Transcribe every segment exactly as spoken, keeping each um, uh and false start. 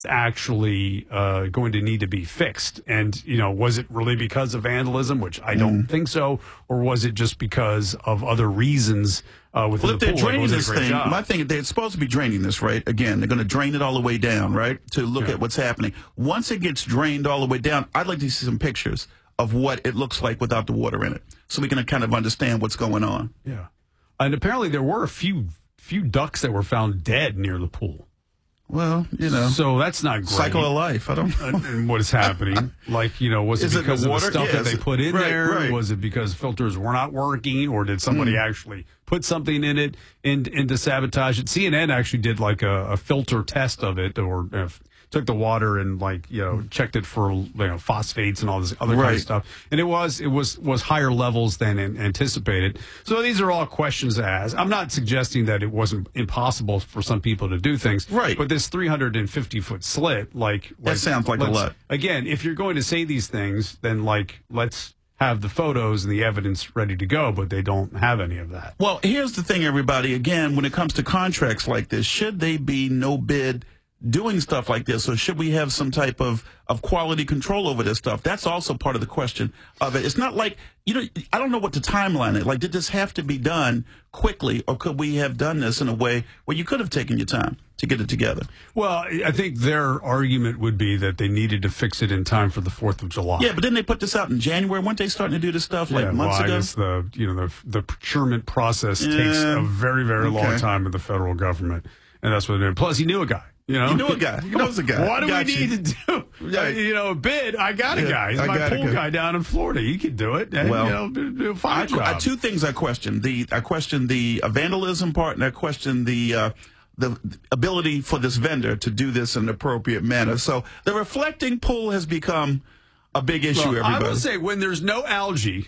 actually uh, going to need to be fixed. And, you know, was it really because of vandalism, which I don't mm. think so, or was it just because of other reasons uh, within well, if the they're pool? draining this thing, job. my thing, they're supposed to be draining this, right? Again, they're going to drain it all the way down, right, to look yeah. at what's happening. Once it gets drained all the way down, I'd like to see some pictures of what it looks like without the water in it, so we can kind of understand what's going on. Yeah. And apparently there were a few few ducks that were found dead near the pool. Well, you know. So that's not great. Cycle of life. I don't know. And what is happening? Like, you know, was is it because it the of the stuff yes. that they put in right, there? Right. Was it because filters were not working? Or did somebody mm. actually put something in it and, and to sabotage it? C N N actually did like a, a filter test of it, or uh, took the water and, like, you know, checked it for, you know, phosphates and all this other right. kind of stuff. And it was it was was higher levels than anticipated. So these are all questions to ask. I'm not suggesting that it wasn't impossible for some people to do things. Right. But this three hundred fifty foot slit, like, that like, sounds like a lot. Again, if you're going to say these things, then, like, let's have the photos and the evidence ready to go, but they don't have any of that. Well, here's the thing, everybody. Again, when it comes to contracts like this, should they be no bid doing stuff like this, or should we have some type of, of quality control over this stuff? That's also part of the question of it. It's not like, you know, I don't know what the timeline is. Like, did this have to be done quickly, or could we have done this in a way where you could have taken your time to get it together? Well, I think their argument would be that they needed to fix it in time for the fourth of July. Yeah, but then they put this out in January. Weren't they starting to do this stuff like yeah, months well, ago? I guess the, you know, the, the procurement process yeah. takes a very, very okay. long time in the federal government, and that's what they're doing. Plus, he knew a guy. You know, you know a guy. He knows a guy. What do got we you. need to do? Yeah. Uh, you know, a bid. I got a yeah, guy. He's I my pool guy. guy down in Florida. He could do it. And, well, you know, do, do a fine I, job. I, two things I question: the I question the uh, vandalism part, and I question the uh, the ability for this vendor to do this in an appropriate manner. So the reflecting pool has become a big issue. Well, everybody, I will say, when there's no algae,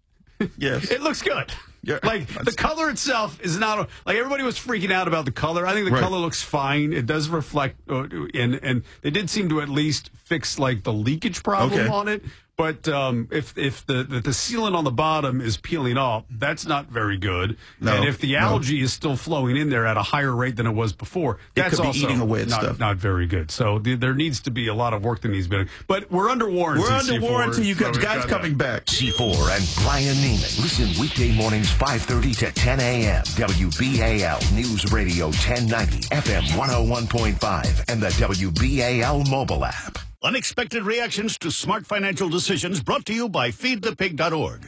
yes, it looks good. Yeah, like the color itself is not like everybody was freaking out about the color. I think the right. color looks fine. It does reflect, uh, and and they did seem to at least fix like the leakage problem okay. on it. But um, if if the, the the sealant on the bottom is peeling off, that's not very good. No, and if the algae no. is still flowing in there at a higher rate than it was before, that's it could be also eating away at not, stuff. not very good. So the, there needs to be a lot of work that needs to be done. But we're under warranty. We're under C four, warranty. You got so guys got coming that. back. C four and Brian Neiman. Listen weekday mornings five thirty to ten a.m. W B A L News Radio ten ninety, F M one oh one point five, and the W B A L mobile app. Unexpected reactions to smart financial decisions, brought to you by feed the pig dot org.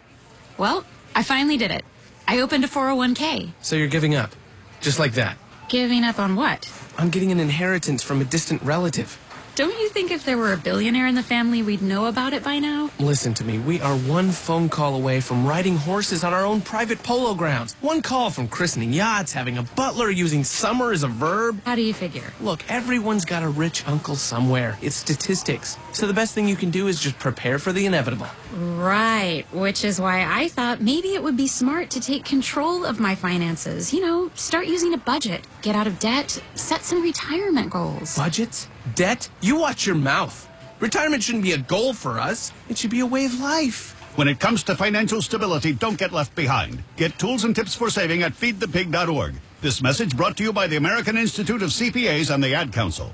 Well, I finally did it. I opened a four oh one k. So you're giving up? Just like that? Giving up on what? I'm getting an inheritance from a distant relative. Don't you think if there were a billionaire in the family, we'd know about it by now? Listen to me. We are one phone call away from riding horses on our own private polo grounds. One call from christening yachts, having a butler, using summer as a verb. How do you figure? Look, everyone's got a rich uncle somewhere. It's statistics. So the best thing you can do is just prepare for the inevitable. Right, which is why I thought maybe it would be smart to take control of my finances. You know, start using a budget, get out of debt, set some retirement goals. Budgets? Debt? You watch your mouth. Retirement shouldn't be a goal for us. It should be a way of life. When it comes to financial stability, don't get left behind. Get tools and tips for saving at feed the pig dot org. This message brought to you by the American Institute of C P As and the Ad Council.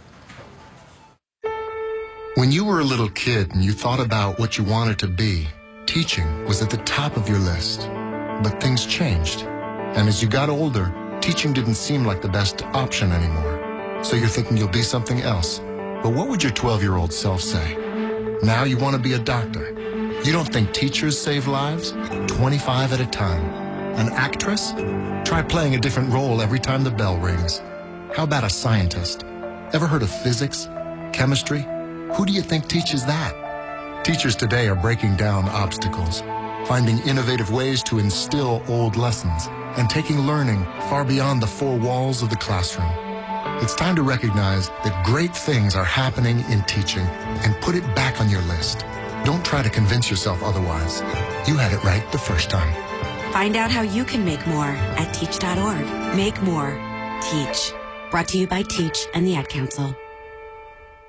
When you were a little kid and you thought about what you wanted to be, teaching was at the top of your list. But things changed. And as you got older, teaching didn't seem like the best option anymore. So you're thinking you'll be something else. But what would your twelve-year-old self say? Now you want to be a doctor. You don't think teachers save lives? twenty-five at a time. An actress? Try playing a different role every time the bell rings. How about a scientist? Ever heard of physics? Chemistry? Who do you think teaches that? Teachers today are breaking down obstacles, finding innovative ways to instill old lessons, and taking learning far beyond the four walls of the classroom. It's time to recognize that great things are happening in teaching and put it back on your list. Don't try to convince yourself otherwise. You had it right the first time. Find out how you can make more at teach dot org. Make more. Teach. Brought to you by Teach and the Ad Council.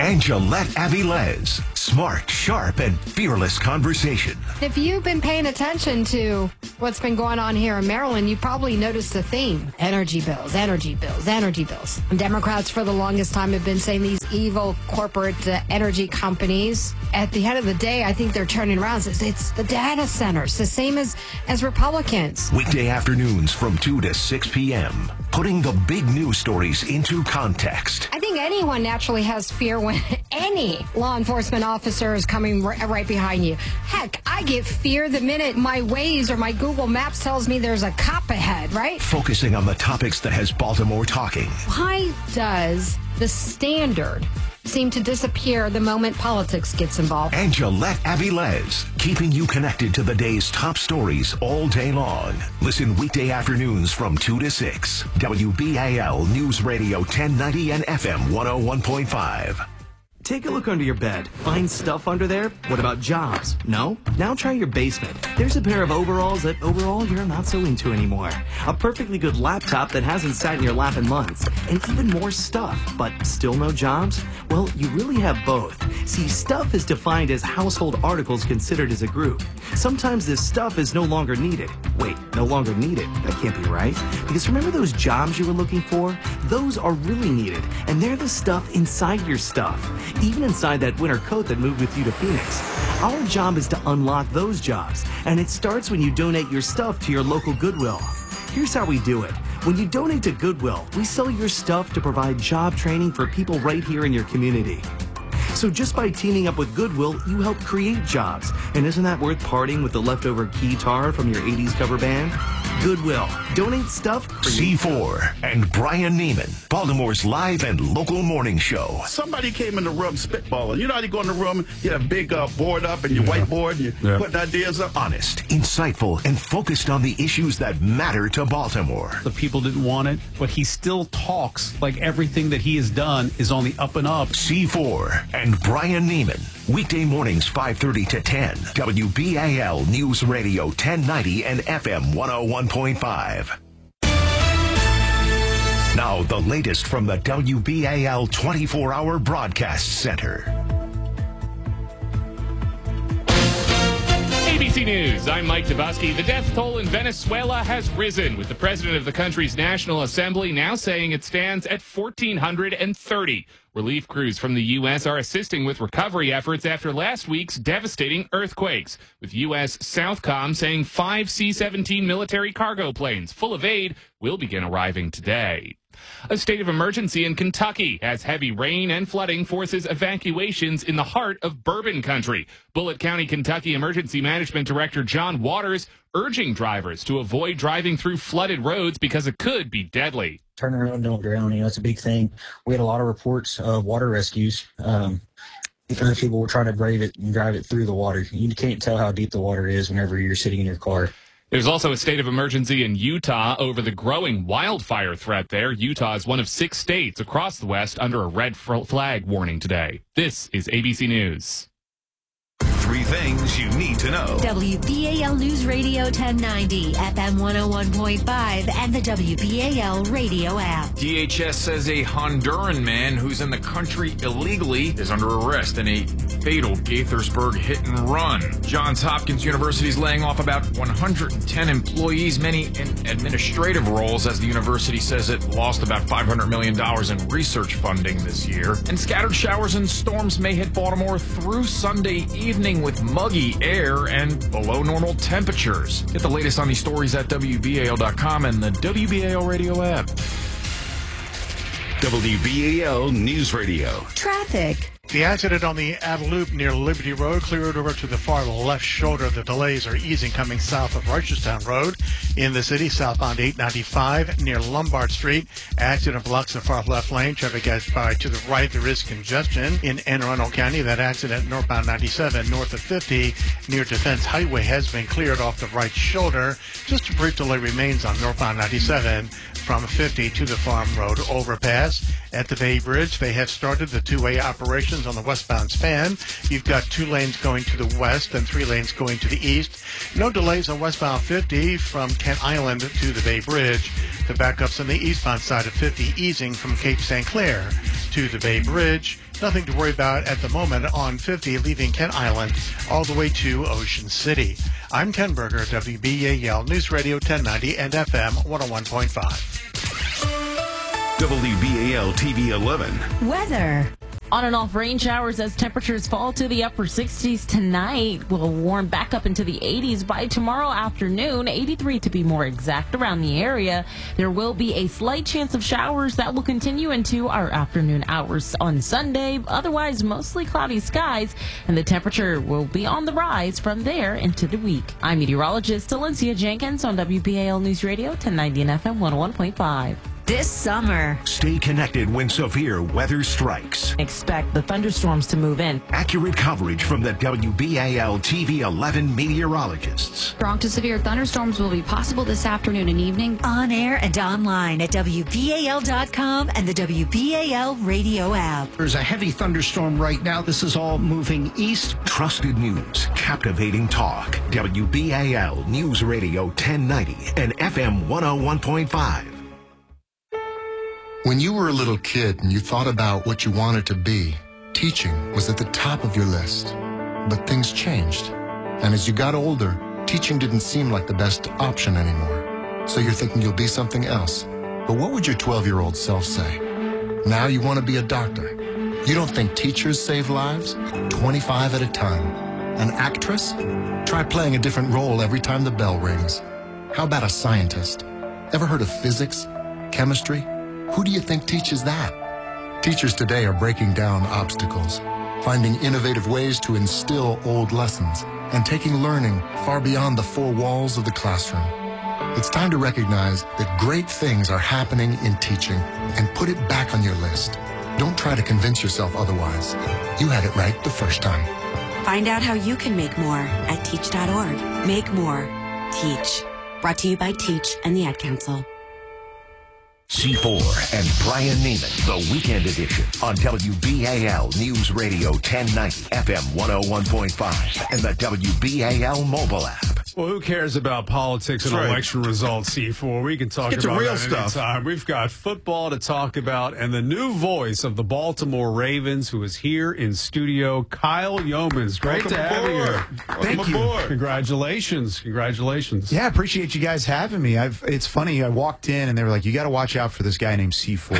and Gillette Avilés. Smart, sharp, and fearless conversation. If you've been paying attention to what's been going on here in Maryland, you probably noticed a theme. Energy bills, energy bills, energy bills. Democrats for the longest time have been saying these evil corporate uh, energy companies. At the end of the day, I think they're turning around. It's, it's the data centers, the same as, as Republicans. Weekday afternoons from two to six p.m. Putting the big news stories into context. I think anyone naturally has fear when any law enforcement officer is coming r- right behind you. Heck, I get fear the minute my Waze or my Google Maps tells me there's a cop ahead, right? Focusing on the topics that has Baltimore talking. Why does the standard seem to disappear the moment politics gets involved? And Gillette Avilés, keeping you connected to the day's top stories all day long. Listen weekday afternoons from two to six. W B A L News Radio ten ninety and F M one oh one point five. Take a look under your bed. Find stuff under there? What about jobs? No? Now try your basement. There's a pair of overalls that overall you're not so into anymore. A perfectly good laptop that hasn't sat in your lap in months. And even more stuff, but still no jobs? Well, you really have both. See, stuff is defined as household articles considered as a group. Sometimes this stuff is no longer needed. Wait, no longer needed? That can't be right. Because remember those jobs you were looking for? Those are really needed, and they're the stuff inside your stuff. Even inside that winter coat that moved with you to Phoenix. Our job is to unlock those jobs, and it starts when you donate your stuff to your local Goodwill. Here's how we do it. When you donate to Goodwill, we sell your stuff to provide job training for people right here in your community. So just by teaming up with Goodwill, you help create jobs. And isn't that worth parting with the leftover guitar from your eighties cover band? Goodwill. Donate stuff for C four and Brian Neiman, Baltimore's live and local morning show. Somebody came in the room spitballing. You know how you go in the room, you have a big uh, board up and your yeah. whiteboard, and you're yeah. putting ideas up? Honest, insightful, and focused on the issues that matter to Baltimore. The people didn't want it, but he still talks like everything that he has done is on the up and up. C four and Brian Neiman, weekday mornings five thirty to ten, W B A L News Radio ten ninety and F M one oh one point five. Now the latest from the W B A L twenty-four hour broadcast center. A B C News, I'm Mike Dabowski. The death toll in Venezuela has risen, with the president of the country's National Assembly now saying it stands at one thousand four hundred thirty. Relief crews from the U S are assisting with recovery efforts after last week's devastating earthquakes, with U S Southcom saying five C seventeen military cargo planes full of aid will begin arriving today. A state of emergency in Kentucky as heavy rain and flooding forces evacuations in the heart of Bourbon country. Bullitt County, Kentucky Emergency Management Director John Waters urging drivers to avoid driving through flooded roads because it could be deadly. Turn around, don't drown. You know, it's a big thing. We had a lot of reports of water rescues. Um, because people were trying to brave it and drive it through the water. You can't tell how deep the water is whenever you're sitting in your car. There's also a state of emergency in Utah over the growing wildfire threat there. Utah is one of six states across the West under a red flag warning today. This is A B C News. Three things you need to know. W B A L News Radio ten ninety, F M one oh one point five, and the W B A L radio app. D H S says a Honduran man who's in the country illegally is under arrest in a fatal Gaithersburg hit and run. Johns Hopkins University is laying off about one hundred ten employees, many in administrative roles, as the university says it lost about five hundred million dollars in research funding this year. And scattered showers and storms may hit Baltimore through Sunday evening with muggy air and below normal temperatures. Get the latest on these stories at W B A L dot com and the W B A L radio app. W B A L News Radio. Traffic. The accident on the Ave Loop near Liberty Road cleared over to the far left shoulder. The delays are easing coming south of Reisterstown Road. In the city, southbound eight ninety-five near Lombard Street. Accident blocks the far left lane. Traffic gets by to the right. There is congestion. In Anne Arundel County, that accident northbound ninety-seven north of fifty near Defense Highway has been cleared off the right shoulder. Just a brief delay remains on northbound ninety-seven from fifty to the Farm Road overpass. At the Bay Bridge, they have started the two-way operations on the westbound span. You've got two lanes going to the west and three lanes going to the east. No delays on westbound fifty from Kent Island to the Bay Bridge. The backups on the eastbound side of fifty easing from Cape Saint Clair to the Bay Bridge. Nothing to worry about at the moment on fifty, leaving Kent Island all the way to Ocean City. I'm Ken Berger, W B A L News Radio ten ninety and F M one oh one point five. W B A L T V eleven. Weather. On and off rain showers as temperatures fall to the upper sixties tonight. We'll warm back up into the eighties by tomorrow afternoon, eighty-three to be more exact around the area. There will be a slight chance of showers that will continue into our afternoon hours on Sunday. Otherwise, mostly cloudy skies, and the temperature will be on the rise from there into the week. I'm meteorologist Valencia Jenkins on W B A L News Radio ten ninety and F M one oh one point five. This summer, Stay connected when severe weather strikes. Expect the thunderstorms to move in. Accurate coverage from the W B A L T V eleven meteorologists. Strong to severe thunderstorms will be possible this afternoon and evening. on air and online at W B A L dot com and the W B A L radio app. There's a heavy thunderstorm right now. This is all moving east. Trusted news, captivating talk. W B A L News Radio ten ninety and F M one oh one point five. When you were a little kid and you thought about what you wanted to be, teaching was at the top of your list. But things changed. And as you got older, teaching didn't seem like the best option anymore. So you're thinking you'll be something else. But what would your twelve-year-old self say? Now you want to be a doctor. You don't think teachers save lives? twenty-five at a time. An actress? Try playing a different role every time the bell rings. How about a scientist? Ever heard of physics? Chemistry? Who do you think teaches that? Teachers today are breaking down obstacles, finding innovative ways to instill old lessons, and taking learning far beyond the four walls of the classroom. It's time to recognize that great things are happening in teaching and put it back on your list. Don't try to convince yourself otherwise. You had it right the first time. Find out how you can make more at teach dot org. Make more. Teach. Brought to you by Teach and the Ad Council. C four and Brian Neiman, the weekend edition on W B A L News Radio ten ninety, F M one oh one point five, and the W B A L mobile app. Well, who cares about politics and That's right. election results, C four? We can talk Let's get about to real that stuff. anytime. We've got football to talk about, and the new voice of the Baltimore Ravens, who is here in studio, Kyle Yeomans. Great Welcome to have you aboard. here. Welcome Thank you. aboard. Congratulations. Congratulations. Yeah, I appreciate you guys having me. I've, it's funny. I walked in and they were like, "You got to watch out for this guy named C four.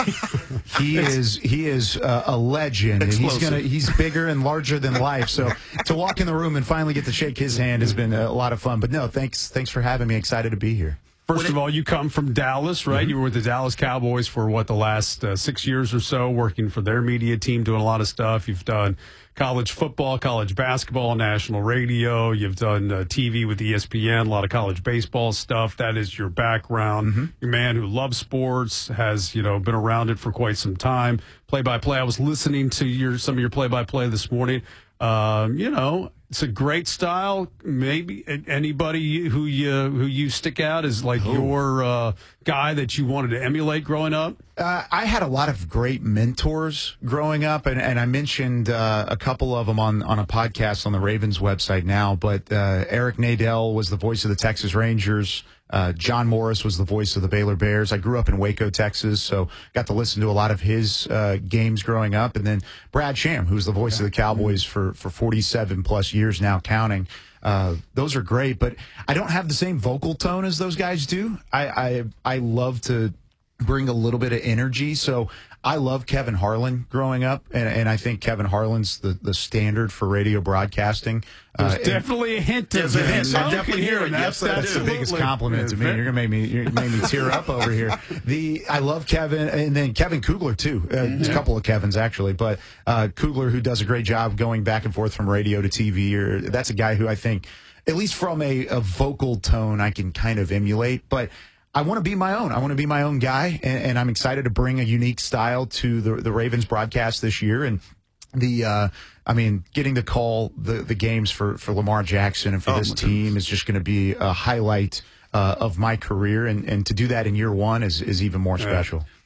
he is he is uh, a legend. And he's Explosive. gonna he's bigger and larger than life. So to walk in the room and finally get to shake his hand has been a lot of fun. But no, thanks thanks for having me. Excited to be here. First of all, you come from Dallas, right? Mm-hmm. You were with the Dallas Cowboys for, what, the last uh, six years or so, working for their media team, doing a lot of stuff. You've done college football, college basketball, national radio. You've done uh, T V with E S P N, a lot of college baseball stuff. That is your background. Mm-hmm. You're a man who loves sports, has, you know, been around it for quite some time. Play-by-play. I was listening to your some of your play-by-play this morning. Um, you know, it's a great style. Maybe anybody who you who you stick out as like Oh. your uh, guy that you wanted to emulate growing up? Uh, I had a lot of great mentors growing up, and, and I mentioned uh, a couple of them on, on a podcast on the Ravens website now, but uh, Eric Nadel was the voice of the Texas Rangers. Uh, John Morris was the voice of the Baylor Bears. I grew up in Waco, Texas, so got to listen to a lot of his uh, games growing up. And then Brad Sham, who's the voice of the Cowboys for, for forty-seven plus years now, counting. Uh, those are great, but I don't have the same vocal tone as those guys do. I, I, I love to bring a little bit of energy. So I love Kevin Harlan growing up, and, and I think Kevin Harlan's the, the standard for radio broadcasting. There's Uh, definitely a hint of There's a hint. I Okay, definitely hear it. That's, Yes, that's the biggest compliment to me. You're gonna make me you're gonna make me tear up over here. The I love Kevin, and then Kevin Kugler too. Uh, Mm-hmm. A couple of Kevins actually, but uh, Kugler, who does a great job going back and forth from radio to T V. Or that's a guy who I think, at least from a, a vocal tone, I can kind of emulate. But I want to be my own. I want to be my own guy, and, and I'm excited to bring a unique style to the the Ravens broadcast this year. And the, uh, I mean, getting to call the the games for for Lamar Jackson and for Oh, this my team is just going to be a highlight uh, of my career, and and to do that in year one is is even more special.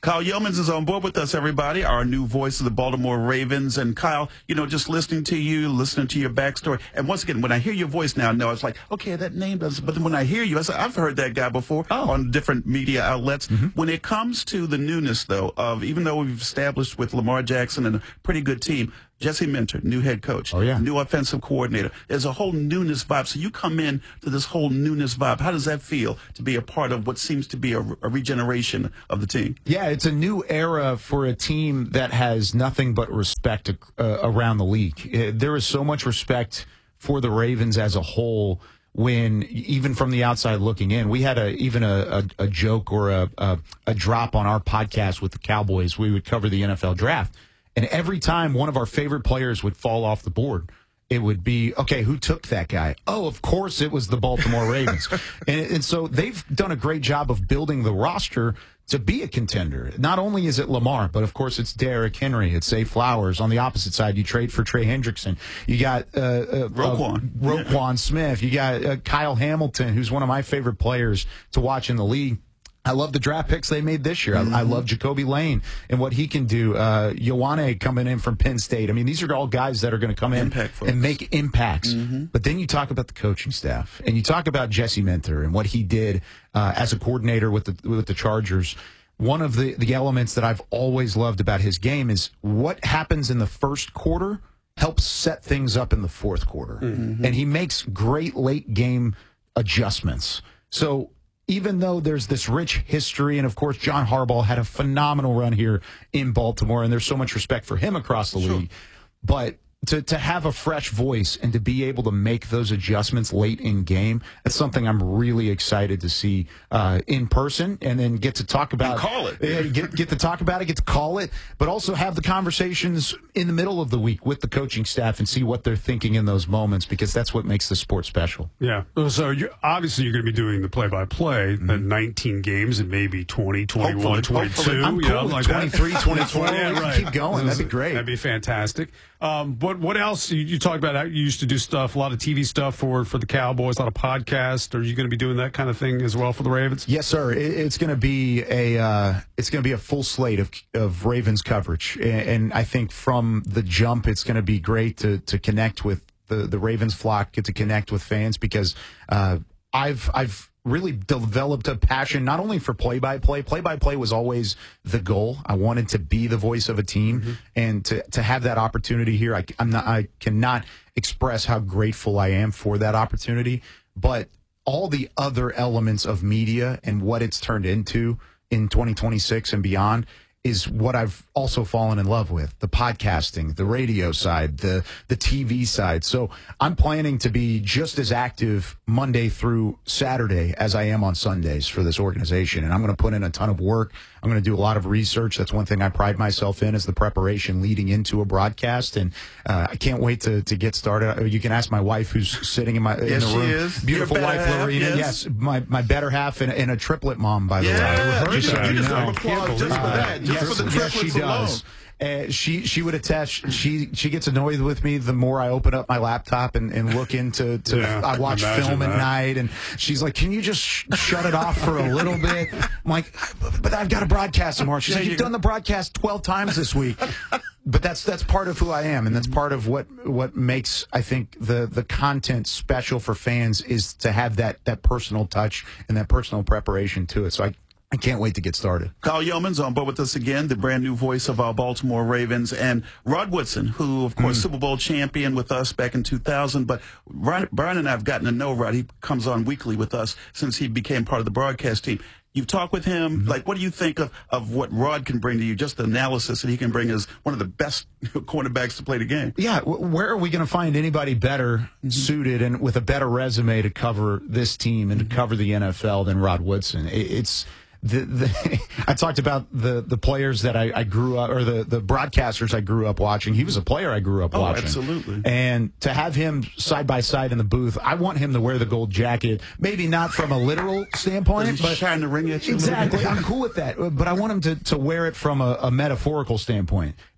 Kyle Yeomans is on board with us, everybody, our new voice of the Baltimore Ravens. And Kyle, you know, just listening to you, listening to your backstory. And once again, when I hear your voice now, I know it's like, okay, that name does. But then when I hear you, I say, I've heard that guy before oh. on different media outlets. Mm-hmm. When it comes to the newness, though, of even though we've established with Lamar Jackson and a pretty good team, Jesse Minter, new head coach, oh, yeah. new offensive coordinator. There's a whole newness vibe. So you come in to this whole newness vibe. How does that feel to be a part of what seems to be a, a regeneration of the team? Yeah, it's a new era for a team that has nothing but respect uh, around the league. Uh, there is so much respect for the Ravens as a whole. When even from the outside looking in, we had a even a, a, a joke or a, a a drop on our podcast with the Cowboys. We would cover the N F L draft. And every time one of our favorite players would fall off the board, it would be, okay, who took that guy? Oh, of course it was the Baltimore Ravens. and, and so they've done a great job of building the roster to be a contender. Not only is it Lamar, but of course it's Derrick Henry, it's Zay Flowers. On the opposite side, you trade for Trey Hendrickson. You got uh, uh, Roquan. Uh, Roquan Smith. You got uh, Kyle Hamilton, who's one of my favorite players to watch in the league. I love the draft picks they made this year. Mm-hmm. I, I love Jacoby Lane and what he can do. Uh, Ioane coming in from Penn State. I mean, these are all guys that are going to come in Impact and make impacts. Mm-hmm. But then you talk about the coaching staff, and you talk about Jesse Minter and what he did uh, as a coordinator with the with the Chargers. One of the, the elements that I've always loved about his game is what happens in the first quarter helps set things up in the fourth quarter. Mm-hmm. And he makes great late game adjustments. So even though there's this rich history, and of course John Harbaugh had a phenomenal run here in Baltimore, and there's so much respect for him across the sure. league, but to to have a fresh voice and to be able to make those adjustments late in game, that's something I'm really excited to see uh, in person, and then get to talk about and call it, uh, get get to talk about it, get to call it, but also have the conversations in the middle of the week with the coaching staff and see what they're thinking in those moments, because that's what makes the sport special. Yeah. So you're, obviously you're going to be doing the play-by-play mm-hmm. in nineteen games and maybe twenty, twenty-one, twenty-two. I'm cool you know, with like twenty-three, twenty-four. Yeah, right. Keep going. That'd be great. That'd be fantastic. Um, what what else? You, you talked about how you used to do stuff, a lot of T V stuff for for the Cowboys, a lot of podcasts. Are you going to be doing that kind of thing as well for the Ravens? Yes, sir. It, it's going to be a uh, it's going to be a full slate of of Ravens coverage, and, and I think from the jump, it's going to be great to to connect with the the Ravens flock, get to connect with fans, because uh, I've I've. really developed a passion not only for play-by-play. Play-by-play was always the goal. I wanted to be the voice of a team, mm-hmm. and to to have that opportunity here, I, I'm not, I cannot express how grateful I am for that opportunity. But all the other elements of media and what it's turned into in twenty twenty-six and beyond is what I've also fallen in love with. The podcasting, the radio side, the the T V side. So I'm planning to be just as active Monday through Saturday as I am on Sundays for this organization. And I'm going to put in a ton of work. I'm going to do a lot of research. That's one thing I pride myself in, is the preparation leading into a broadcast. And uh, I can't wait to to get started. You can ask my wife, who's sitting in my yes, in the room. She is. Beautiful wife, half, Lorena. Yes. yes, my, my better half and, and a triplet mom, by the yeah, way. Just so you know. Just for that. Just yes, for the yes, she does. Uh, she she would attest. She she gets annoyed with me the more I open up my laptop and, and look into. To, yeah, I watch film that. at night, and she's like, "Can you just sh- shut it off for a little bit?" I'm like, "But I've got to broadcast tomorrow." She's like, "You've done the broadcast twelve times this week." But that's that's part of who I am, and that's part of what what makes, I think, the the content special for fans, is to have that that personal touch and that personal preparation to it. So I. I can't wait to get started. Kyle Yeomans on board with us again, the brand new voice of our Baltimore Ravens, and Rod Woodson, who, of course, mm. Super Bowl champion with us back in two thousand. But Brian, Brian and I have gotten to know Rod. He comes on weekly with us since he became part of the broadcast team. You've talked with him. Mm-hmm. Like, what do you think of, of what Rod can bring to you? Just the analysis that he can bring as one of the best cornerbacks to play the game. Yeah, where are we going to find anybody better mm-hmm. suited and with a better resume to cover this team and mm-hmm. to cover the N F L than Rod Woodson? It's The, the, I talked about the, the players that I, I grew up, or the, the broadcasters I grew up watching. He was a player I grew up oh, watching. Absolutely. And to have him side by side in the booth, I want him to wear the gold jacket. Maybe not from a literal standpoint, but trying to ring at you. Exactly. I'm cool with that. But I want him to, to wear it from a, a metaphorical standpoint,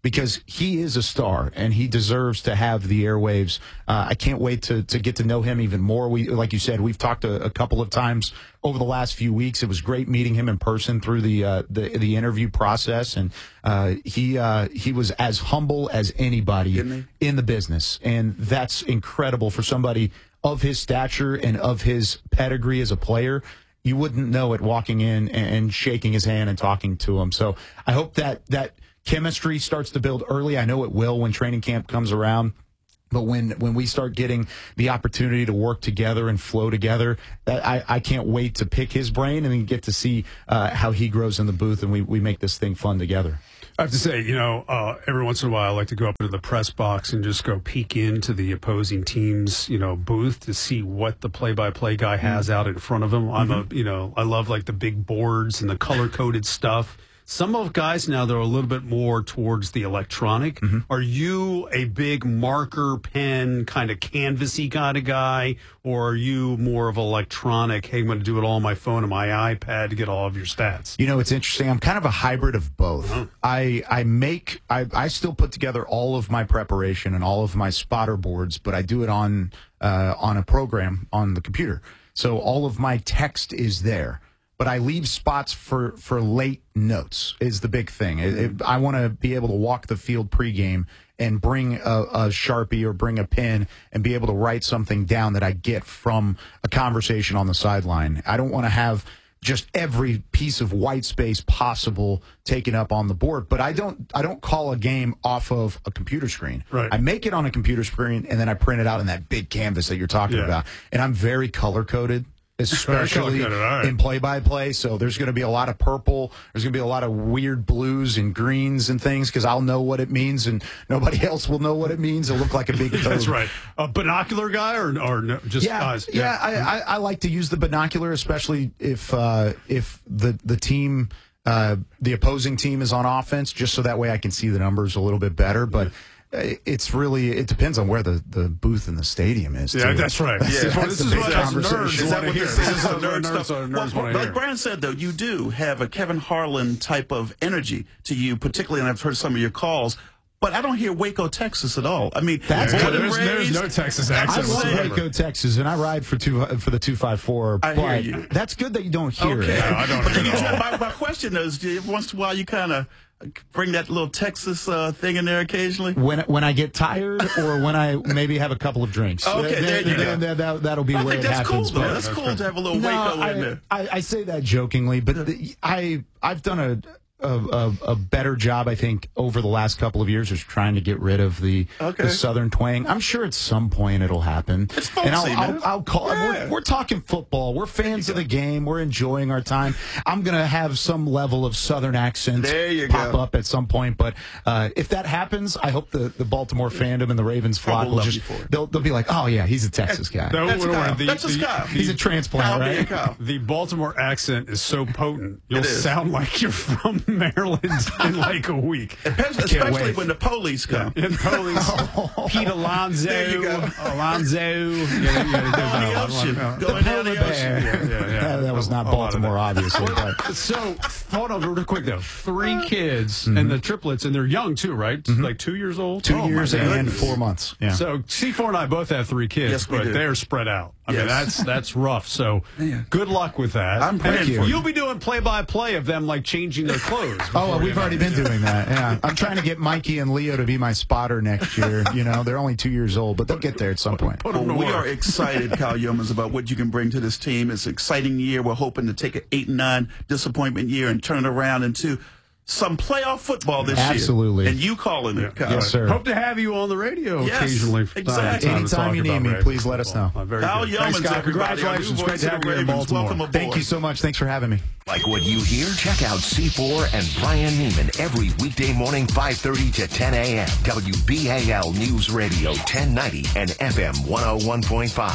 because he is a star and he deserves to have the airwaves. Uh, I can't wait to to get to know him even more. We, like you said, we've talked a, a couple of times over the last few weeks. It was great meeting him in person through the uh, the, the interview process, and uh, he uh, he was as humble as anybody in the business, and that's incredible for somebody of his stature and of his pedigree as a player. You wouldn't know it walking in and shaking his hand and talking to him. So I hope that that chemistry starts to build early. I know it will when training camp comes around. But when, when we start getting the opportunity to work together and flow together, that I, I can't wait to pick his brain and then get to see uh, how he grows in the booth and we, we make this thing fun together. I have to say, you know, uh, every once in a while I like to go up into the press box and just go peek into the opposing team's, you know, booth to see what the play-by-play guy has out in front of him. I'm Mm-hmm. a, you know, I love like the big boards and the color-coded stuff. Some of guys now, they're a little bit more towards the electronic. Mm-hmm. Are you a big marker, pen, kind of canvassy kind of guy, or are you more of electronic, hey, I'm going to do it all on my phone and my iPad to get all of your stats? You know, it's interesting. I'm kind of a hybrid of both. Oh. I I make I, I still put together all of my preparation and all of my spotter boards, but I do it on uh, on a program on the computer. So all of my text is there. But I leave spots for, for late notes is the big thing. It, it, I want to be able to walk the field pregame and bring a, a Sharpie or bring a pen and be able to write something down that I get from a conversation on the sideline. I don't want to have just every piece of white space possible taken up on the board. But I don't I don't call a game off of a computer screen. Right. I make it on a computer screen, and then I print it out in that big canvas that you're talking Yeah. about. And I'm very color-coded. Especially color-coded, all right. in play-by-play, so there's going to be a lot of purple. There's going to be a lot of weird blues and greens and things because I'll know what it means, and nobody else will know what it means. It'll look like a big code. That's right. A binocular guy or or no, just Yeah, eyes? yeah. I, I, I like to use the binocular, especially if uh, if the the team, uh, the opposing team, is on offense, just so that way I can see the numbers a little bit better. But it's really it depends on where the, the booth in the stadium is. Yeah, too. that's right. That's, Yeah. that's This the is big what us conversation. nerds Is that what hear. this This is? is The what nerd nerds stuff. are- nerds Well, wanna like hear. Brian said, though, you do have a Kevin Harlan type of energy to you, particularly, and I've heard some of your calls. But I don't hear Waco, Texas at all. I mean, That's born good. and There's- there's raised- no Texas That's accent I what I'm love saying. Waco, Texas, and I ride for two for the two five four. I but hear you. That's good that you don't hear Okay. it. No, I don't But hear then it you at all. try, my, my question is, do you- every once in a while, you kind of bring that little Texas uh, thing in there occasionally? When when I get tired, or when I maybe have a couple of drinks. Okay, there you go. That, that, that'll be I where think it that's happens. cool, though. but- That's cool to have a little No, Waco I, in there. I, I say that jokingly, but the, I I've done a, a a a better job, I think, over the last couple of years, is trying to get rid of the, Okay. the southern twang. I'm sure at some point it'll happen. It's folksy, and I'll, man. I'll, I'll call. Yeah. We're, we're talking football. We're fans of the game. We're enjoying our time. I'm gonna have some level of southern accent There you pop go. up at some point, but uh, if that happens, I hope the, the Baltimore fandom and the Ravens flock Trouble will love just you for it. they'll they'll be like, oh yeah, he's a Texas guy. No, That's no, no, Kyle. the- That's just the- Kyle. He's a transplant, Kyle right? being Kyle. The Baltimore accent is so potent, you'll It is. sound like you're from Maryland in like a week. Especially, I can't especially wait. when the police come. And police, Pete Alonso, There you go. Alonso. Yeah, yeah, yeah, Go in the no, ocean. no, Go in Polar the bear. ocean. Yeah, yeah, yeah. That, that was not A lot of Baltimore, that. obviously. But So, hold on real quick though. Three kids and the triplets, and they're young too, right? Like two years old. two Oh, my years and goodness. four months. Yeah. So C four and I both have three kids, Yes, we but do. they're spread out. I mean, Yes. that's that's rough. So good luck with that. I'm praying And for you. You'll be doing play by play of them like changing their clothes. Oh, before we've you already know been it. doing that. Yeah, I'm trying to get Mikey and Leo to be my spotter next year. You know, they're only two years old, but they'll get there at some point. Put Well, them to we work. are excited, Kyle Yeomans, about what you can bring to this team. It's an exciting year. We're hoping to take an eight and nine disappointment year and turn it around into some playoff football this year. Absolutely. And you calling it, Kyle. Yes, sir. Hope to have you on the radio Yes, occasionally. From time to exactly. time to Anytime talk you need about me, Ravens please let us football. know. Uh, very Kyle good. Yeomans, Thanks, Kyle. everybody. Congratulations. Our new Great voice to of have the you in Ravens. Baltimore. Welcome aboard. Thank you so much. Thanks for having me. Like what you hear? Check out C four and Brian Neiman every weekday morning, five thirty to ten a.m. W B A L News Radio ten ninety and F M one oh one point five.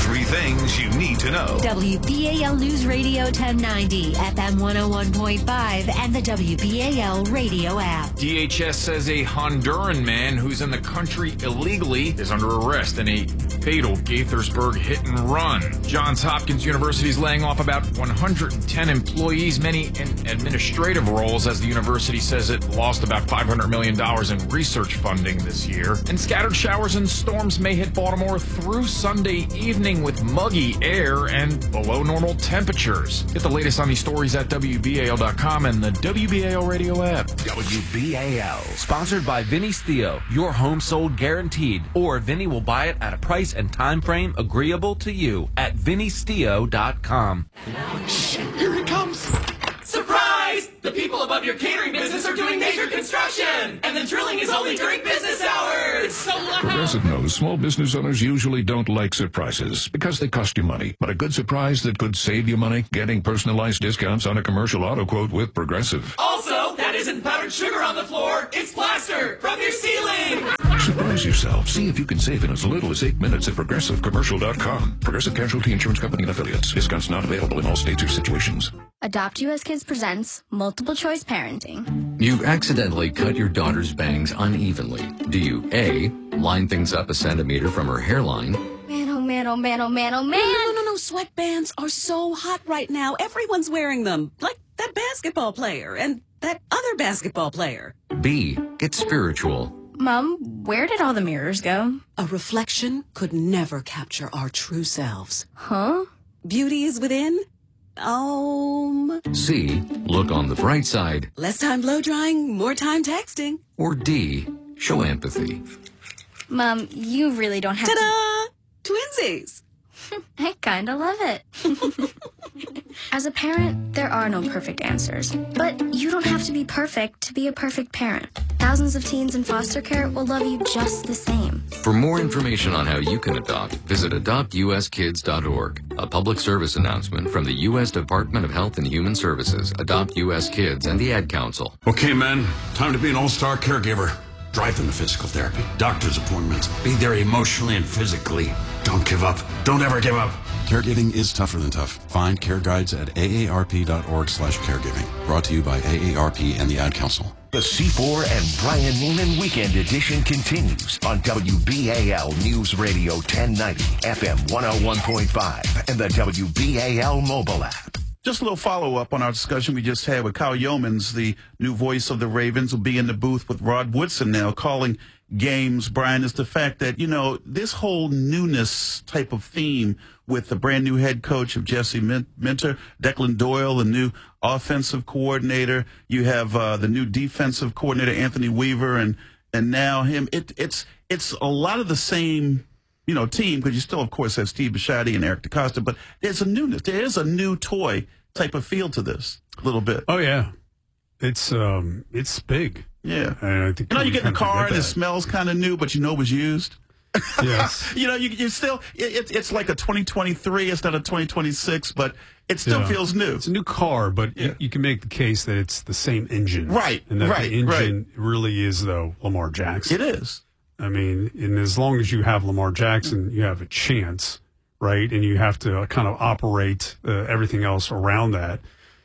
Three things you need to know. W B A L News Radio ten ninety, F M one oh one point five, and the W B A L radio app. D H S says a Honduran man who's in the country illegally is under arrest in a fatal Gaithersburg hit and run. Johns Hopkins University is laying off about one hundred ten employees, many in administrative roles, as the university says it lost about five hundred million dollars in research funding this year. And scattered showers and storms may hit Baltimore through Sunday evening with muggy air and below normal temperatures. Get the latest on these stories at W B A L dot com and the W B A L radio app. W B A L, sponsored by Vinny's Theo. Your home sold guaranteed, or Vinny will buy it at a price and time frame agreeable to you at Vinny's Theo dot com. Shit, here he comes. Surprise! The people above your catering business are doing major construction, and the drilling is only during business hours. It's so loud. Progressive knows small business owners usually don't like surprises because they cost you money. But a good surprise that could save you money, getting personalized discounts on a commercial auto quote with Progressive. Also, that isn't powdered sugar on the floor. It's plaster from your ceiling. Surprise yourself. See if you can save in as little as eight minutes at Progressive Commercial dot com. Progressive Casualty Insurance Company and Affiliates. Discounts not available in all states or situations. Adopt U S Kids presents Multiple Choice Parenting. You've accidentally cut your daughter's bangs unevenly. Do you A, line things up a centimeter from her hairline? Man, oh man, oh man, oh man, oh man. No, no, no, no. Sweatbands are so hot right now. Everyone's wearing them. Like that basketball player and that other basketball player. B, get spiritual. Mom, where did all the mirrors go? A reflection could never capture our true selves. Huh? Beauty is within. Um. C, look on the bright side. Less time blow drying, more time texting. Or D, show empathy. Mom, you really don't have Ta-da! To... Twinsies. I kind of love it. As a parent, there are no perfect answers. But you don't have to be perfect to be a perfect parent. Thousands of teens in foster care will love you just the same. For more information on how you can adopt, visit adopt U S kids dot org. A public service announcement from the U S Department of Health and Human Services, Adopt U S Kids, and the Ad Council. Okay, men, time to be an all-star caregiver. Drive them to physical therapy, doctor's appointments. Be there emotionally and physically. Don't give up. Don't ever give up. Caregiving is tougher than tough. Find care guides at A A R P dot org slash caregiving. Brought to you by A A R P and the Ad Council. The C four and Brian Neiman Weekend Edition continues on W B A L News Radio ten ninety, F M one oh one point five, and the W B A L mobile app. Just a little follow-up on our discussion we just had with Kyle Yeomans, the new voice of the Ravens, will be in the booth with Rod Woodson now calling games. Brian, is the fact that, you know, this whole newness type of theme with the brand new head coach of Jesse Minter, Declan Doyle, the new offensive coordinator. You have uh, the new defensive coordinator, Anthony Weaver, and and now him. It, it's it's a lot of the same, you know, team, because you still, of course, have Steve Bisciotti and Eric DeCosta, but there's a newness. There is a new toy type of feel to this a little bit. Oh, yeah. It's um, it's big. Yeah. And I think you know, you get in the car and that. it smells kind of new, but you know it was used. Yes. You know, you, you still, it, it's like a twenty twenty-three, it's not a twenty twenty-six, but it still Yeah. feels new. It's a new car, but Yeah. you, you can make the case that it's the same engine. Right, And that right, the engine really is, though, Lamar Jackson. It is. I mean, and as long as you have Lamar Jackson, you have a chance, right? And you have to kind of operate uh, everything else around that.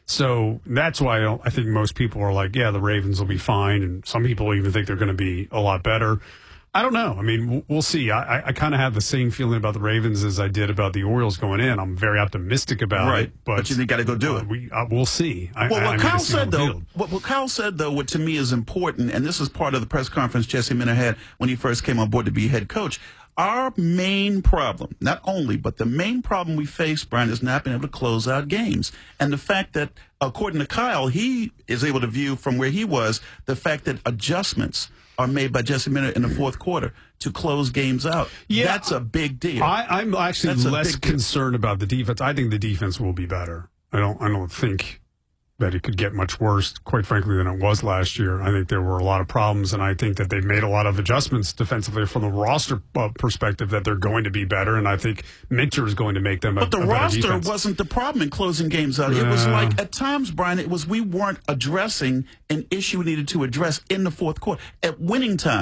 So that's why I, don't, I think most people are like, yeah, the Ravens will be fine. And some people even think they're going to be a lot better. I don't know. I mean, we'll, we'll see. I, I, I kind of have the same feeling about the Ravens as I did about the Orioles going in. I'm very optimistic about Right. it. But, But you got to go do uh, it. We, uh, we'll see. I, Well, I, I what need to Kyle see on said, the though, field. what, what Kyle said, though, what to me is important, and this is part of the press conference Jesse Minter had when he first came on board to be head coach. Our main problem, not only, but the main problem we face, Brian, is not being able to close out games. And the fact that, according to Kyle, he is able to view from where he was the fact that adjustments are made by Jesse Minter in the fourth quarter to close games out. Yeah. That's a big deal. I, I'm actually That's a less big deal. concerned about the defense. I think the defense will be better. I don't. I don't think that it could get much worse, quite frankly, than it was last year. I think there were a lot of problems, and I think that they've made a lot of adjustments defensively from the roster uh, perspective that they're going to be better, and I think Minter is going to make them a, But the a better roster defense. wasn't the problem in closing games out. It was Yeah. like, at times, Brian, it was we weren't addressing an issue we needed to address in the fourth quarter. At winning time,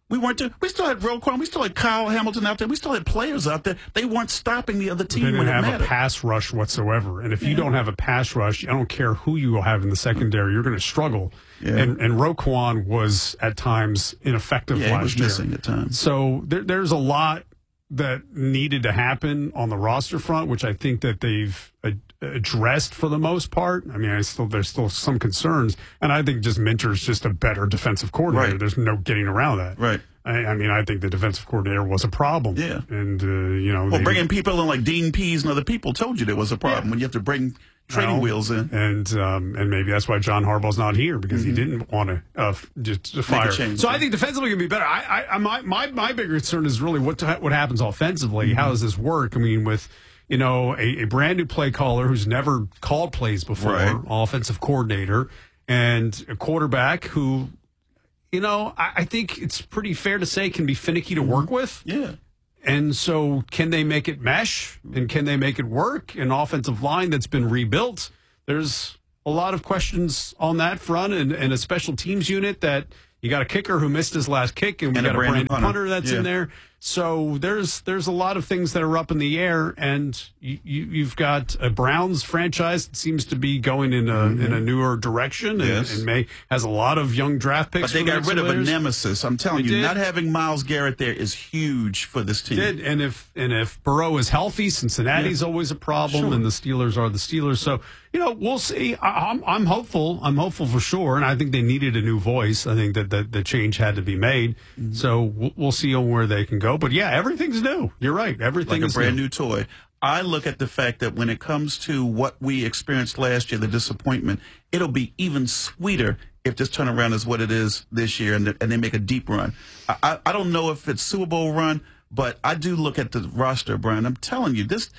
We weren't. Do- we still had Roquan. We still had Kyle Hamilton out there. We still had players out there. They weren't stopping the other team They didn't when it have mattered. a pass rush whatsoever. And if you Yeah. don't have a pass rush, I don't care who you have in the secondary, you're going to struggle. Yeah. And and Roquan was at times ineffective Yeah, he last was year. missing at times. So there, there's a lot that needed to happen on the roster front, which I think that they've ad- addressed for the most part. I mean, I still there's still some concerns, and I think just Minter's just a better defensive coordinator. Right. There's no getting around that. Right. I, I mean, I think the defensive coordinator was a problem. Yeah. And, uh, you know. Well, they- bringing people in like Dean Pease and other people told you there was a problem when you have to bring training Well, wheels in. and um, and maybe that's why John Harbaugh's not here because he didn't want to uh, f- just to fire. change, So yeah. I think defensively can be better. I, I, I my, my my bigger concern is really what to, what happens offensively. How does this work? I mean, with you know a, a brand new play caller who's never called plays before, Right. offensive coordinator, and a quarterback who, you know, I, I think it's pretty fair to say can be finicky to work with. Yeah. And so, can they make it mesh? And can they make it work? An offensive line that's been rebuilt. There's a lot of questions on that front, and, and a special teams unit that you got a kicker who missed his last kick, and we And a got a brand new brand new punter. punter that's Yeah. in there. So there's there's a lot of things that are up in the air, and you, you, you've got a Browns franchise that seems to be going in a in a newer direction, and, Yes. and may has a lot of young draft picks. But they for the got next rid of couple a years. nemesis. I'm telling They you, did. not having Myles Garrett there is huge for this team. Did and if and if Burrow is healthy, Cincinnati's Yeah. always a problem, Sure. and the Steelers are the Steelers. So you know, we'll see. I, I'm I'm hopeful. I'm hopeful for sure, and I think they needed a new voice. I think that the, the change had to be made. Mm-hmm. So we'll, we'll see on where they can go. But yeah, everything's new. You're right. Everything Like a is brand new toy. I look at the fact that when it comes to what we experienced last year, the disappointment, it'll be even sweeter if this turnaround is what it is this year, and, the, and they make a deep run. I, I, I don't know if it's Super Bowl run, but I do look at the roster, Brian. I'm telling you, this.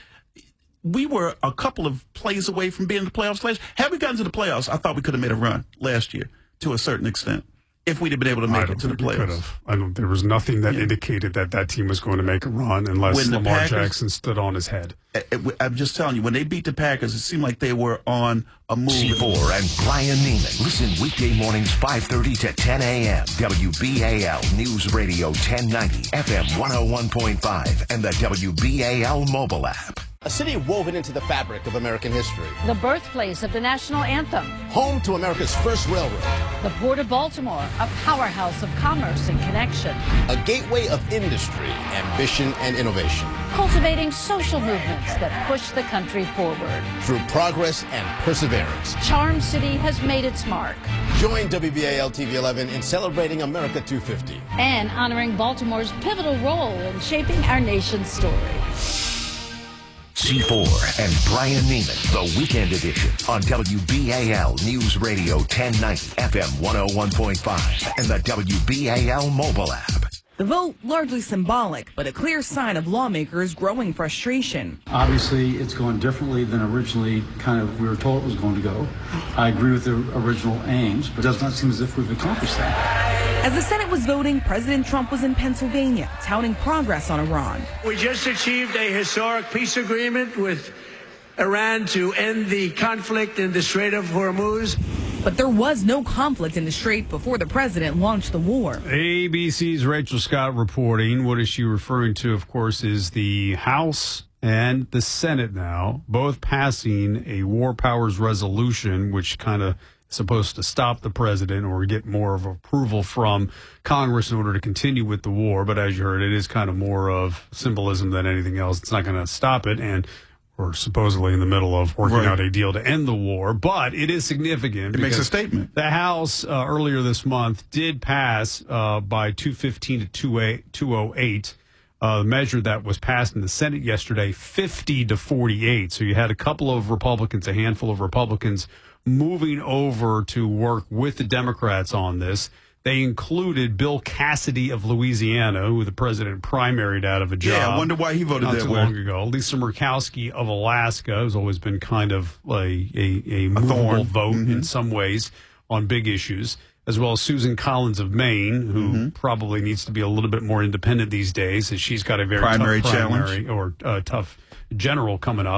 We were a couple of plays away from being in the playoffs last year. Had we gotten to the playoffs, I thought we could have made a run last year to a certain extent. If we'd have been able to I make don't it to the think we could playoffs. have. I don't. There was nothing that indicated that that team was going to make a run unless When the Lamar Packers- Jackson stood on his head. I- I- I'm just telling you, when they beat the Packers, it seemed like they were on a move. C four and Brian Neiman. Listen weekday mornings five thirty to ten a.m. W B A L News Radio ten ninety, F M one oh one point five, and the W B A L mobile app. A city woven into the fabric of American history. The birthplace of the national anthem. Home to America's first railroad. The Port of Baltimore, a powerhouse of commerce and connection. A gateway of industry, ambition, and innovation. Cultivating social movements that push the country forward. Through progress and perseverance. Charm City has made its mark. Join W B A L T V eleven in celebrating America two fifty. And honoring Baltimore's pivotal role in shaping our nation's story. C four and Brian Neiman, the weekend edition on W B A L News Radio ten ninety, F M one oh one point five, and the W B A L mobile app. The vote largely symbolic, but a clear sign of lawmakers' growing frustration. Obviously, it's going differently than originally kind of we were told it was going to go. I agree with the original aims, but it does not seem as if we've accomplished that. As the Senate was voting, President Trump was in Pennsylvania, touting progress on Iran. We just achieved a historic peace agreement with Iran to end the conflict in the Strait of Hormuz. But there was no conflict in the Strait before the president launched the war. A B C's Rachel Scott reporting. What is she referring to, of course, is the House and the Senate now both passing a war powers resolution, which kind of is supposed to stop the president or get more of approval from Congress in order to continue with the war. But as you heard, it is kind of more of symbolism than anything else. It's not going to stop it. And we're supposedly in the middle of working Right. out a deal to end the war, but it is significant. It makes a because statement. The House uh, earlier this month did pass uh, by two fifteen to two oh eight a measure that was passed in the Senate yesterday, fifty to forty-eight. So you had a couple of Republicans, a handful of Republicans, moving over to work with the Democrats on this. They included Bill Cassidy of Louisiana, who the president primaried out of a job. Yeah, I wonder why he voted not that too way. long ago. Lisa Murkowski of Alaska has always been kind of like a, a movable thorn. vote Mm-hmm. in some ways on big issues, as well as Susan Collins of Maine, who Mm-hmm. probably needs to be a little bit more independent these days, as she's got a very Primary tough primary challenge. or uh, tough general coming up.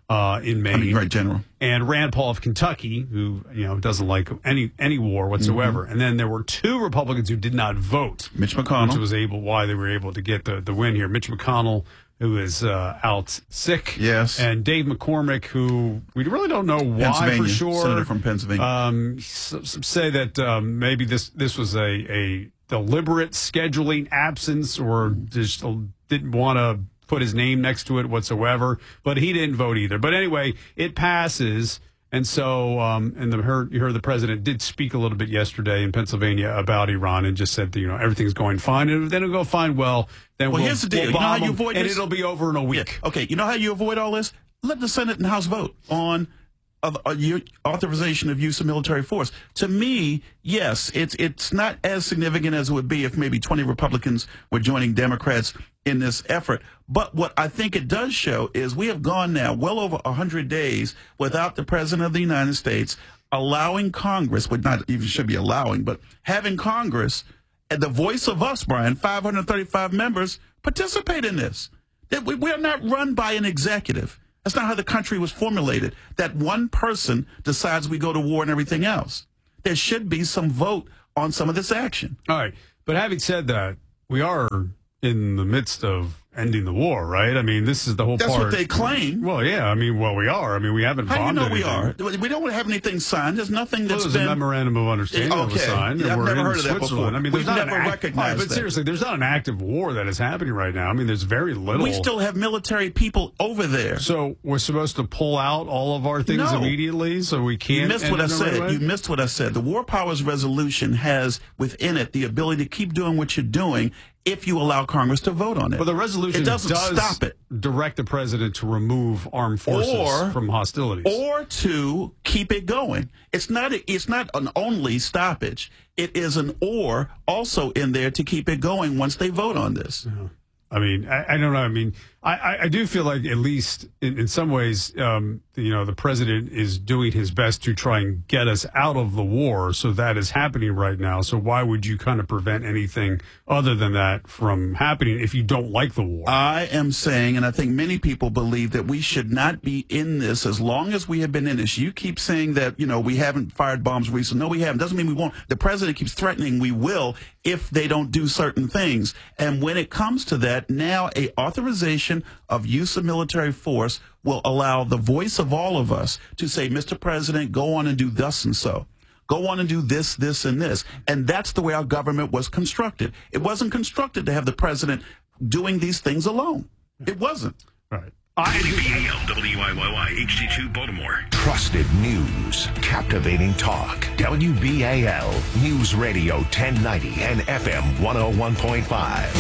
uh, in Maine. I mean, right, General. And Rand Paul of Kentucky, who you know doesn't like any any war whatsoever. Mm-hmm. And then there were two Republicans who did not vote. Mitch McConnell, which was able why they were able to get the, the win here. Mitch McConnell, who is uh, out sick. Yes. And Dave McCormick, who we really don't know why for sure. Senator from Pennsylvania. Um, some say that um, maybe this this was a, a deliberate scheduling absence, or just didn't want to put his name next to it whatsoever. But he didn't vote either. But anyway, it passes. And so, um, and the heard, you heard the president did speak a little bit yesterday in Pennsylvania about Iran and just said that, you know, everything's going fine. And then it'll go fine. Well, then well, we'll, here's the deal. We'll you know how you them, avoid and this? it'll be over in a week. Yeah. Okay. You know how you avoid all this? Let the Senate and House vote on uh, uh, your authorization of use of military force. To me, yes, it's it's not as significant as it would be if maybe twenty Republicans were joining Democrats in this effort. But what I think it does show is we have gone now well over one hundred days without the President of the United States allowing Congress, well, not even should be allowing, but having Congress, and the voice of us, Brian, five hundred thirty-five members, participate in this. That we, we are not run by an executive. That's not how the country was formulated, that one person decides we go to war and everything else. There should be some vote on some of this action. All right. But having said that, we are in the midst of ending the war, right? I mean, this is the whole That's part. what they claim. Well, yeah. I mean, well, we are. I mean, we haven't How do you bombed know we anything. are? We don't have anything signed. There's nothing Well, that's there's been... a memorandum of understanding that was Okay. signed. Yeah, and I've we're never in heard of that Switzerland. before. I mean, We've there's not never an act- recognized All right, but that. seriously, there's not an active war that is happening right now. I mean, there's very little. We still have military people over there. So we're supposed to pull out all of our things No. immediately, so we can't. You missed end what I it right said. away? You missed what I said. The War Powers Resolution has within it the ability to keep doing what you're doing if you allow Congress to vote on it. But the resolution it doesn't does stop it. direct the president to remove armed forces Or- from hostilities. Or to keep it going. It's not a, it's not an only stoppage. It is an or also in there to keep it going once they vote on this. I mean, I, I don't know. I mean, I, I, I do feel like at least in, in some ways, um, you know, the president is doing his best to try and get us out of the war. So that is happening right now. So why would you kind of prevent anything other than that from happening if you don't like the war? I am saying, and I think many people believe that we should not be in this as long as we have been in this. You keep saying that, you know, we haven't fired bombs recently. No, we haven't. Doesn't mean we won't. The president keeps threatening we will if they don't do certain things. And when it comes to that, now a authorization of use of military force will allow the voice of all of us to say, Mister President, go on and do thus and so. Go on and do this, this, and this. And that's the way our government was constructed. It wasn't constructed to have the president doing these things alone. It wasn't. Right. W B A L, W I Y Y, H D two, Baltimore. Trusted news, captivating talk. W B A L News Radio ten ninety and F M one oh one point five.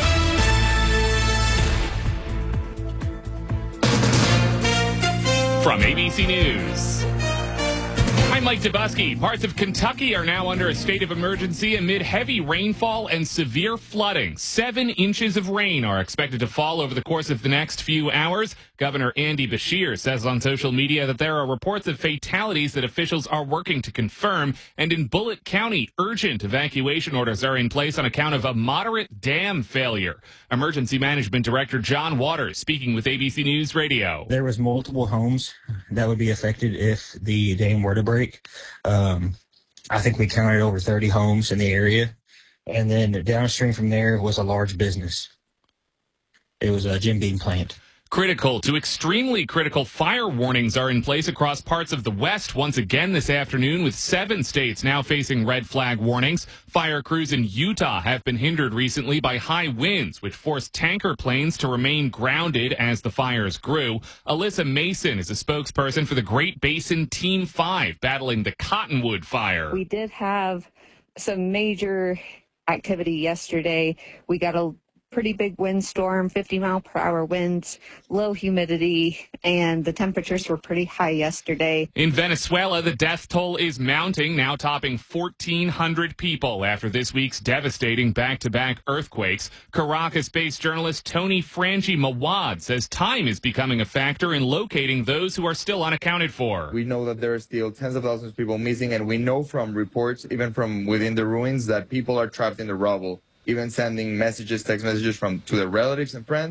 From A B C News, I'm Mike Dubusky. Parts of Kentucky are now under a state of emergency amid heavy rainfall and severe flooding. Seven inches of rain are expected to fall over the course of the next few hours. Governor Andy Beshear says on social media that there are reports of fatalities that officials are working to confirm. And in Bullitt County, urgent evacuation orders are in place on account of a moderate dam failure. Emergency Management Director John Waters speaking with A B C News Radio. There was multiple homes that would be affected if the dam were to break. Um, I think we counted over thirty homes in the area. And then downstream from there was a large business. It was a Jim Beam plant. Critical to extremely critical fire warnings are in place across parts of the West once again this afternoon, with seven states now facing red flag warnings. Fire crews in Utah have been hindered recently by high winds, which forced tanker planes to remain grounded as the fires grew. Alyssa Mason is a spokesperson for the Great Basin Team five battling the Cottonwood fire. We did have some major activity yesterday. We got a pretty big windstorm, fifty mile per hour winds, low humidity, and the temperatures were pretty high yesterday. In Venezuela, the death toll is mounting, now topping fourteen hundred people after this week's devastating back-to-back earthquakes. Caracas-based journalist Tony Frangi Mawad says time is becoming a factor in locating those who are still unaccounted for. We know that there are still tens of thousands of people missing, and we know from reports, even from within the ruins, that people are trapped in the rubble, even sending messages, text messages from to their relatives and friends.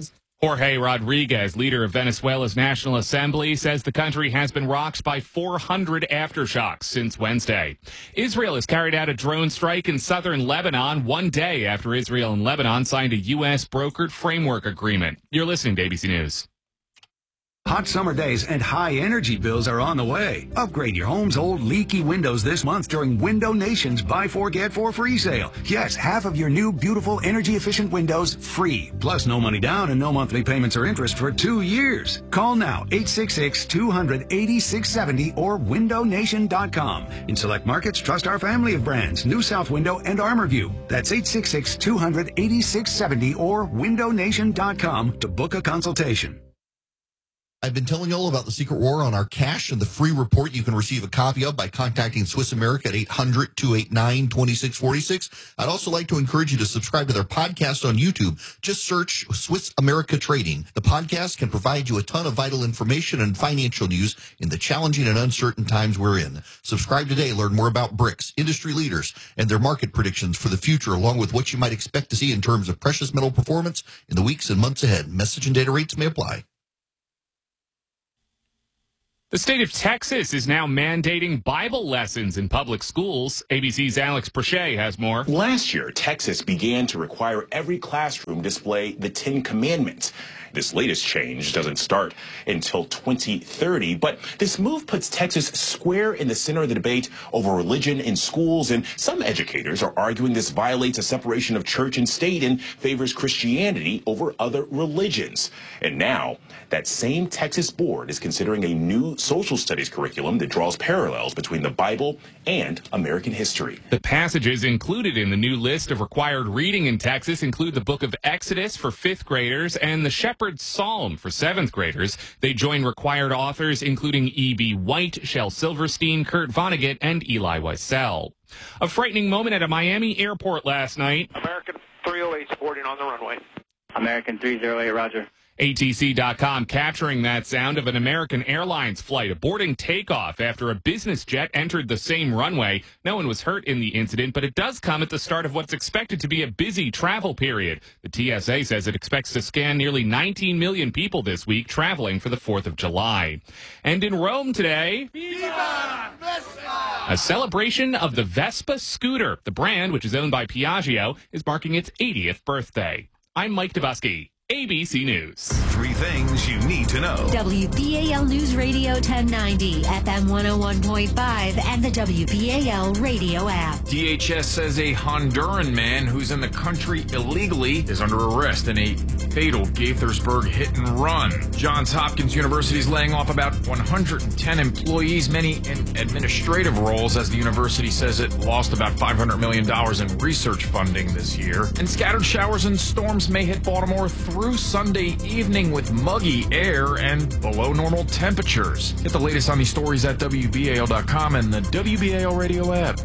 Jorge Rodriguez, leader of Venezuela's National Assembly, says the country has been rocked by four hundred aftershocks since Wednesday. Israel has carried out a drone strike in southern Lebanon one day after Israel and Lebanon signed a U S brokered framework agreement. You're listening to A B C News. Hot summer days and high energy bills are on the way. Upgrade your home's old leaky windows this month during Window Nation's Buy Four Get Four free sale. Yes, half of your new beautiful energy efficient windows free. Plus no money down and no monthly payments or interest for two years. Call now eight six six, two hundred, eighty-six seventy or window nation dot com. In select markets, trust our family of brands, New South Window and Armorview. That's eight six six, two hundred, eighty-six seventy or window nation dot com to book a consultation. I've been telling you all about the secret war on our cash and the free report you can receive a copy of by contacting Swiss America at eight hundred, two eight nine, two six four six. I'd also like to encourage you to subscribe to their podcast on YouTube. Just search Swiss America Trading. The podcast can provide you a ton of vital information and financial news in the challenging and uncertain times we're in. Subscribe today. Learn more about BRICS, industry leaders, and their market predictions for the future, along with what you might expect to see in terms of precious metal performance in the weeks and months ahead. Message and data rates may apply. The state of Texas is now mandating Bible lessons in public schools. A B C's Alex Prochet has more. Last year, Texas began to require every classroom display the Ten Commandments. This latest change doesn't start until twenty thirty, but this move puts Texas square in the center of the debate over religion in schools, and some educators are arguing this violates a separation of church and state and favors Christianity over other religions. And now, that same Texas board is considering a new social studies curriculum that draws parallels between the Bible and American history. The passages included in the new list of required reading in Texas include the book of Exodus for fifth graders and the Shepherd's Psalm for seventh graders. They join required authors including E B. White, Shel Silverstein, Kurt Vonnegut, and Eli Wiesel. A frightening moment at a Miami airport last night. American three oh eight boarding on the runway. American three oh eight, roger. A T C dot com capturing that sound of an American Airlines flight aborting takeoff after a business jet entered the same runway. No one was hurt in the incident, but it does come at the start of what's expected to be a busy travel period. The T S A says it expects to scan nearly nineteen million people this week traveling for the fourth of July. And in Rome today, a celebration of the Vespa scooter. The brand, which is owned by Piaggio, is marking its eightieth birthday. I'm Mike Dubusky. A B C News. Three things you need to know. W B A L News Radio ten ninety, F M one oh one point five, and the W B A L radio app. D H S says a Honduran man who's in the country illegally is under arrest in a fatal Gaithersburg hit and run. Johns Hopkins University is laying off about one hundred ten employees, many in administrative roles, as the university says it lost about five hundred million dollars in research funding this year. And scattered showers and storms may hit Baltimore through Sunday evening with muggy air and below normal temperatures. Get the latest on these stories at W B A L dot com and the W B A L radio app.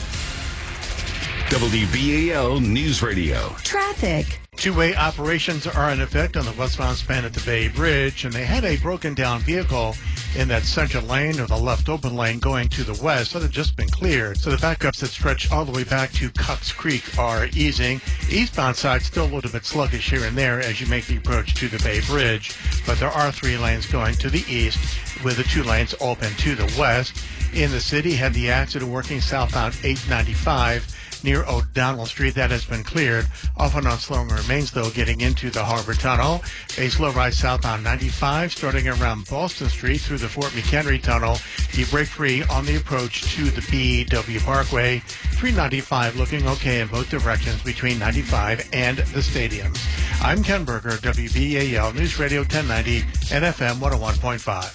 W B A L News Radio. Traffic. Two-way operations are in effect on the westbound span at the Bay Bridge, and they had a broken down vehicle in that central lane or the left open lane going to the west that had just been cleared. So the backups that stretch all the way back to Cuts Creek are easing. Eastbound side still a little bit sluggish here and there as you make the approach to the Bay Bridge, but there are three lanes going to the east with the two lanes open to the west. In the city, had the accident working southbound eight ninety-five near O'Donnell Street. That has been cleared. Often on slowing remains, though, getting into the Harbor Tunnel. A slow ride southbound ninety-five, starting around Boston Street through the Fort McHenry Tunnel. You break free on the approach to the B W Parkway. three ninety-five looking okay in both directions between ninety-five and the stadiums. I'm Ken Berger, W B A L News Radio ten ninety and F M one oh one point five.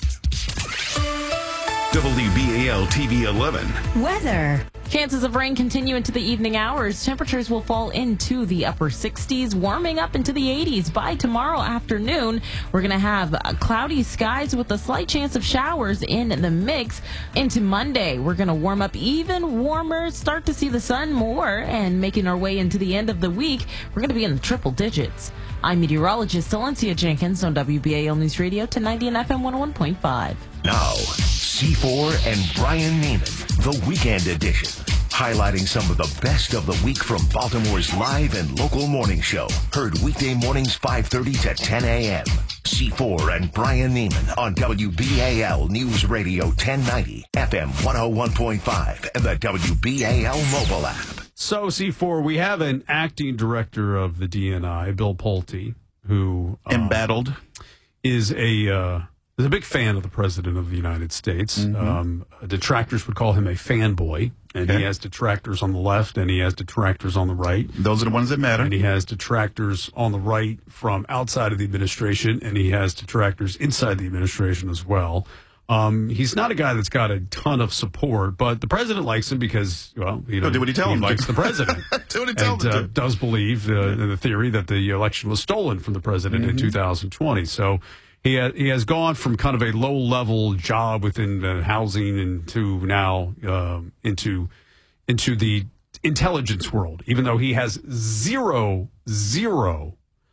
W B A L T V eleven. Weather. Chances of rain continue into the evening hours. Temperatures will fall into the upper sixties, warming up into the eighties by tomorrow afternoon. We're going to have cloudy skies with a slight chance of showers in the mix. Into Monday, we're going to warm up even warmer, start to see the sun more, and making our way into the end of the week, we're going to be in the triple digits. I'm meteorologist Celencia Jenkins on W B A L News Radio ten ninety and F M one oh one point five. Now, C four and Brian Neiman, the Weekend Edition. highlighting some of the best of the week from Baltimore's live and local morning show. Heard weekday mornings five thirty to ten a.m. C four and Brian Neiman on W B A L News Radio ten ninety, F M one oh one point five, and the W B A L mobile app. So, C four, we have an acting director of the D N I, Bill Pulte, who uh, embattled is a uh, is a big fan of the President of the United States. Mm-hmm. Um, detractors would call him a fanboy, and okay. he has detractors on the left, and he has detractors on the right. Those are the ones that matter. And he has detractors on the right from outside of the administration, and he has detractors inside the administration as well. Um, he's not a guy that's got a ton of support, but the president likes him because, well, you know, do what he, tell he him likes to. the president. do what he tells and him uh, to. does believe uh, in the theory that the election was stolen from the president Mm-hmm. in two thousand twenty. So he ha- he has gone from kind of a low level job within the housing into now um, into into the intelligence world, even though he has zero zero.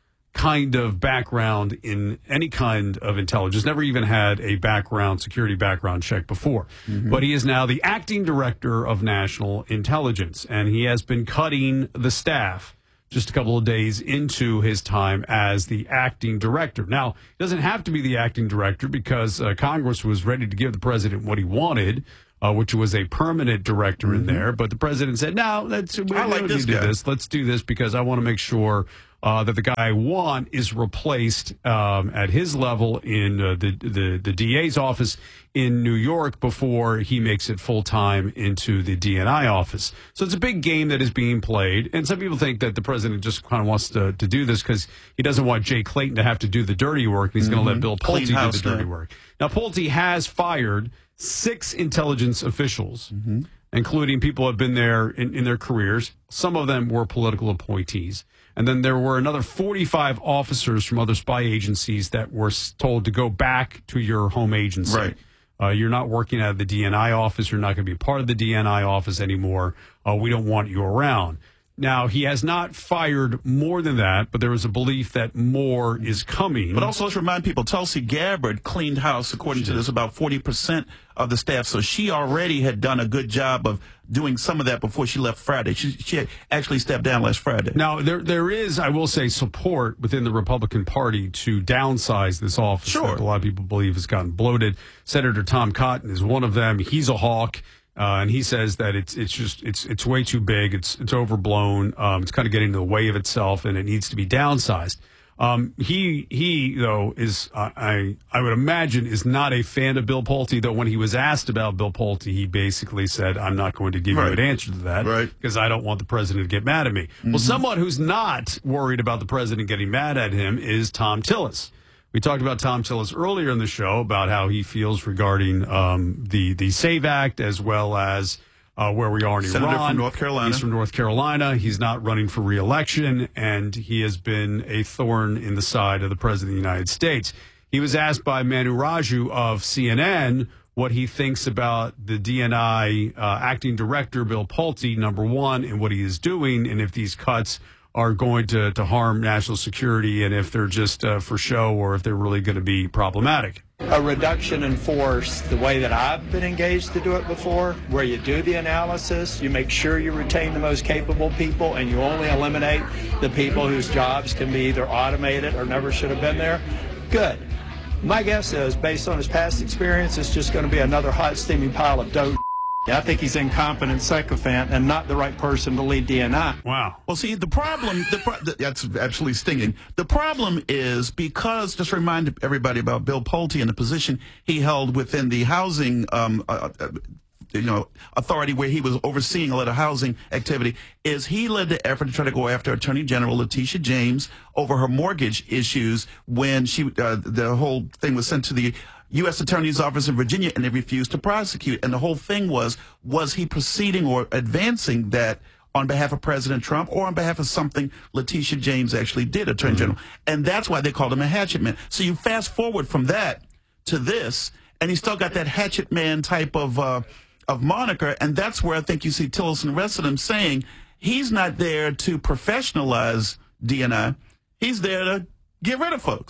kind of background in any kind of intelligence, never even had a background, security background check before. Mm-hmm. But he is now the acting director of national intelligence, and he has been cutting the staff just a couple of days into his time as the acting director. Now, he doesn't have to be the acting director because uh, Congress was ready to give the president what he wanted, uh, which was a permanent director mm-hmm. in there. But the president said, no, that's, we I like don't this need to guy. do this. Let's do this because I want to make sure Uh, that the guy I want is replaced um, at his level in uh, the, the the D A's office in New York before he makes it full time into the D N I office. So it's a big game that is being played, and some people think that the president just kind of wants to to do this because he doesn't want Jay Clayton to have to do the dirty work, and he's mm-hmm. going to let Bill Pulte do the dirty now. work. Now Pulte has fired six intelligence officials, mm-hmm. including people who have been there in, in their careers. Some of them were political appointees. And then there were another forty-five officers from other spy agencies that were told to go back to your home agency. Right. Uh, you're not working out of the D N I office. You're not going to be a part of the D N I office anymore. Uh, we don't want you around. Now, he has not fired more than that, but there is a belief that more is coming. But also, let's remind people, Tulsi Gabbard cleaned house, according she to did. this, about forty percent of the staff. So she already had done a good job of doing some of that before she left Friday. She, she actually stepped down last Friday. Now, there there is, I will say, support within the Republican Party to downsize this office. Sure. That a lot of people believe has gotten bloated. Senator Tom Cotton is one of them. He's a hawk. Uh, and he says that it's it's just it's it's way too big. It's it's overblown. Um, it's kind of getting in the way of itself, and it needs to be downsized. Um, he he though is uh, I I would imagine is not a fan of Bill Pulte. Though when he was asked about Bill Pulte, he basically said, "I'm not going to give right. you an answer to that right. because I don't want the president to get mad at me." Mm-hmm. Well, someone who's not worried about the president getting mad at him is Tom Tillis. We talked about Tom Tillis earlier in the show about how he feels regarding um, the the SAVE Act as well as uh, where we are in Senator Iran. from North Carolina. He's from North Carolina. He's not running for re-election, and he has been a thorn in the side of the President of the United States. He was asked by Manu Raju of C N N what he thinks about the D N I uh, acting director, Bill Pulte, number one, and what he is doing, and if these cuts are going to, to harm national security and if they're just uh, for show or if they're really going to be problematic. A reduction in force, the way that I've been engaged to do it before, where you do the analysis, you make sure you retain the most capable people, and you only eliminate the people whose jobs can be either automated or never should have been there. Good. My guess is, based on his past experience, it's just going to be another hot, steaming pile of dough. I think he's incompetent sycophant and not the right person to lead D N I. Wow. Well, see, the problem, the pro- that's absolutely stinging. The problem is because, just remind everybody about Bill Pulte and the position he held within the housing um, uh, uh, you know, authority where he was overseeing a lot of housing activity, is he led the effort to try to go after Attorney General Letitia James over her mortgage issues when she uh, the whole thing was sent to the U S Attorney's Office in Virginia, and they refused to prosecute. And the whole thing was, was he proceeding or advancing that on behalf of President Trump or on behalf of something Letitia James actually did, Attorney mm-hmm. General? And that's why they called him a hatchet man. So you fast forward from that to this, and he still got that hatchet man type of uh, of moniker, and that's where I think you see Tillis and the rest of them saying he's not there to professionalize D N I. He's there to get rid of folks.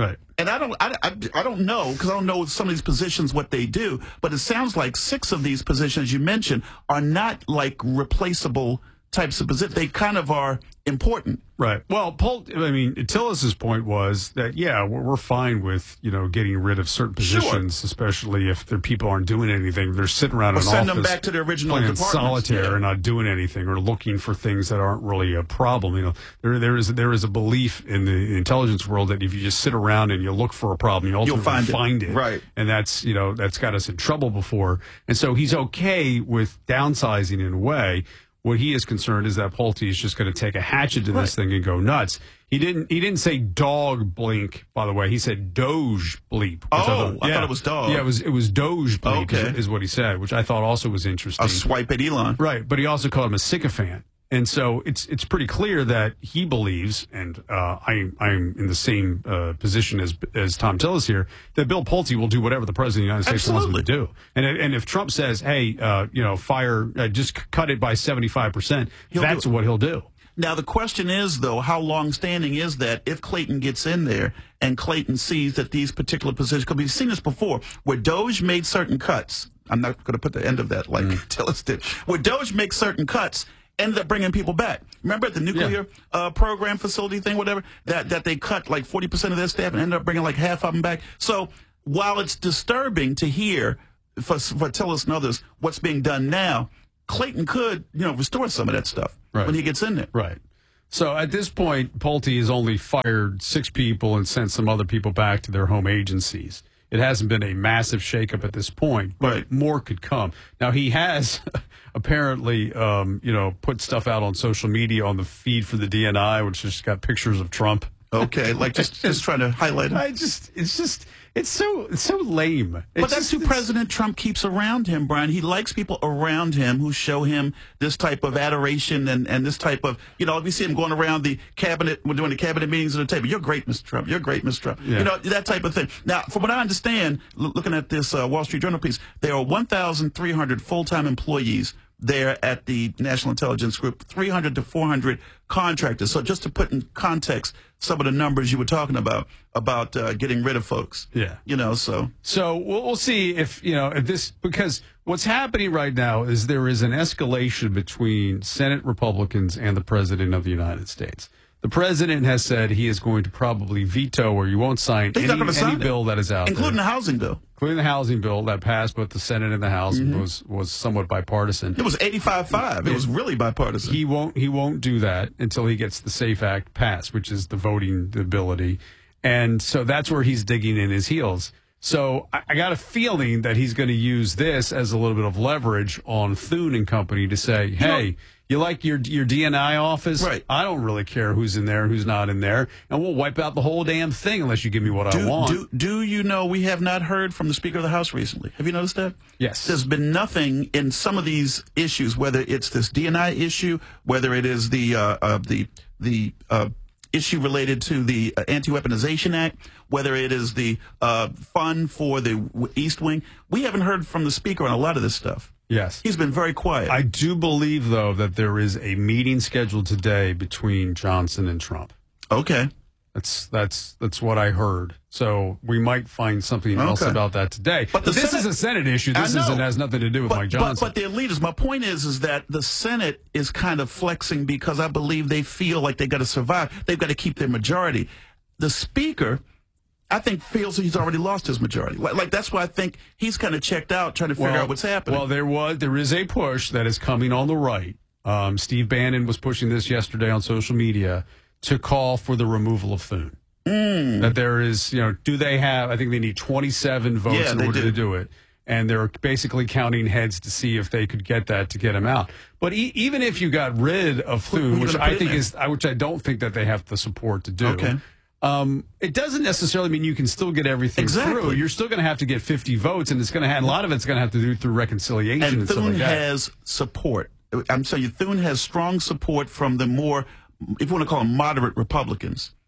Right. And I don't, I, I, I don't know, because I don't know some of these positions what they do, but it sounds like six of these positions you mentioned are not like replaceable types of positions. They kind of are important. Right. Well, Paul, I mean, Tillis's point was that, yeah, we're, we're fine with, you know, getting rid of certain positions, sure. especially if their people aren't doing anything. They're sitting around or in an send office them back to their original playing departments. solitaire yeah. and not doing anything or looking for things that aren't really a problem. You know, there there is there is a belief in the intelligence world that if you just sit around and you look for a problem, you ultimately You'll find, find it. it. Right. And that's, you know, that's got us in trouble before. And so he's okay with downsizing in a way. What he is concerned is that Pulte is just going to take a hatchet to right. this thing and go nuts. He didn't. He didn't say dog blink. By the way, he said Doge bleep. Oh, I thought, I yeah. thought it was dog. Yeah, it was. It was Doge bleep. Okay. is, is what he said, which I thought also was interesting. A swipe at Elon, right? But he also called him a sycophant, and so it's it's pretty clear that he believes, and uh, I I'm in the same uh, position as as Tom Tillis here, that Bill Pulte will do whatever the president of the United States Absolutely. wants him to do. And and if Trump says, hey, uh, you know, fire, uh, just cut it by seventy-five percent, that's what he'll do. Now, the question is, though, how long-standing is that if Clayton gets in there and Clayton sees that these particular positions, because we've seen this before, where Doge made certain cuts. I'm not going to put the end of that like mm. Tillis did. Where Doge makes certain cuts, ended up bringing people back. Remember at the nuclear yeah. uh, program facility thing, whatever, that, that they cut like forty percent of their staff and ended up bringing like half of them back. So while it's disturbing to hear for, for Tillis and others what's being done now, Clayton could, you know, restore some of that stuff right. when he gets in there. Right. So at this point, Pulte has only fired six people and sent some other people back to their home agencies. It hasn't been a massive shakeup at this point, but right. more could come. Now, he has apparently, um, you know, put stuff out on social media on the feed for the D N I, which has got pictures of Trump. Okay, like just just trying to highlight it. I just, it's just, it's so, it's so lame. It's but that's just, who President Trump keeps around him, Brian. He likes people around him who show him this type of adoration and, and this type of, you know, if you see him going around the cabinet, we're doing the cabinet meetings at the table. You're great, Mister Trump. You're great, Mister Trump. Yeah. You know, that type of thing. Now, from what I understand, l- looking at this uh, Wall Street Journal piece, there are one thousand three hundred full-time employees there at the National Intelligence Group, three hundred to four hundred contractors. So just to put in context some of the numbers you were talking about, about uh, getting rid of folks. Yeah. You know, so. So we'll, we'll see if, you know, if this, because what's happening right now is there is an escalation between Senate Republicans and the President of the United States. The president has said he is going to probably veto or you won't sign He's any, not sign any bill that is out including there. the housing bill. Including the housing bill that passed both the Senate and the House Mm-hmm. and was, was somewhat bipartisan. It was eighty-five five. It was really bipartisan. He won't he won't do that until he gets the SAFE Act passed, which is the voting ability. And so that's where he's digging in his heels. So I, I got a feeling that he's going to use this as a little bit of leverage on Thune and company to say, hey, you know, you like your your D N I office? Right. I don't really care who's in there and who's not in there. And we'll wipe out the whole damn thing unless you give me what do, I want. Do, do you know we have not heard from the Speaker of the House recently? Have you noticed that? Yes. There's been nothing in some of these issues, whether it's this D N I issue, whether it is the uh, uh, the the uh, issue related to the uh, Anti-Weaponization Act, whether it is the uh, fund for the East Wing. We haven't heard from the Speaker on a lot of this stuff. Yes. He's been very quiet. I do believe, though, that there is a meeting scheduled today between Johnson and Trump. Okay. That's that's that's what I heard. So we might find something okay. else about that today. But the this Senate, is a Senate issue. This isn't, has nothing to do with but, Mike Johnson. But, but their leaders, my point is, is that the Senate is kind of flexing because I believe they feel like they got to survive. They've got to keep their majority. The Speaker, I think, feels he's already lost his majority. Like, like that's why I think he's kind of checked out, trying to figure well, out what's happening. Well, there was there is a push that is coming on the right. Um, Steve Bannon was pushing this yesterday on social media to call for the removal of Thune. Mm. That there is, you know, do they have? I think they need twenty-seven votes yeah, in order do. to do it, and they're basically counting heads to see if they could get that to get him out. But e- even if you got rid of Thune, which I think is, which I don't think that they have the support to do. Okay. Um, it doesn't necessarily mean you can still get everything exactly. through. You're still going to have to get fifty votes, and it's going to have a lot of it's going to have to do through reconciliation and, and stuff Thune like that. has support. I'm telling you, Thune has strong support from the more, if you want to call them moderate Republicans.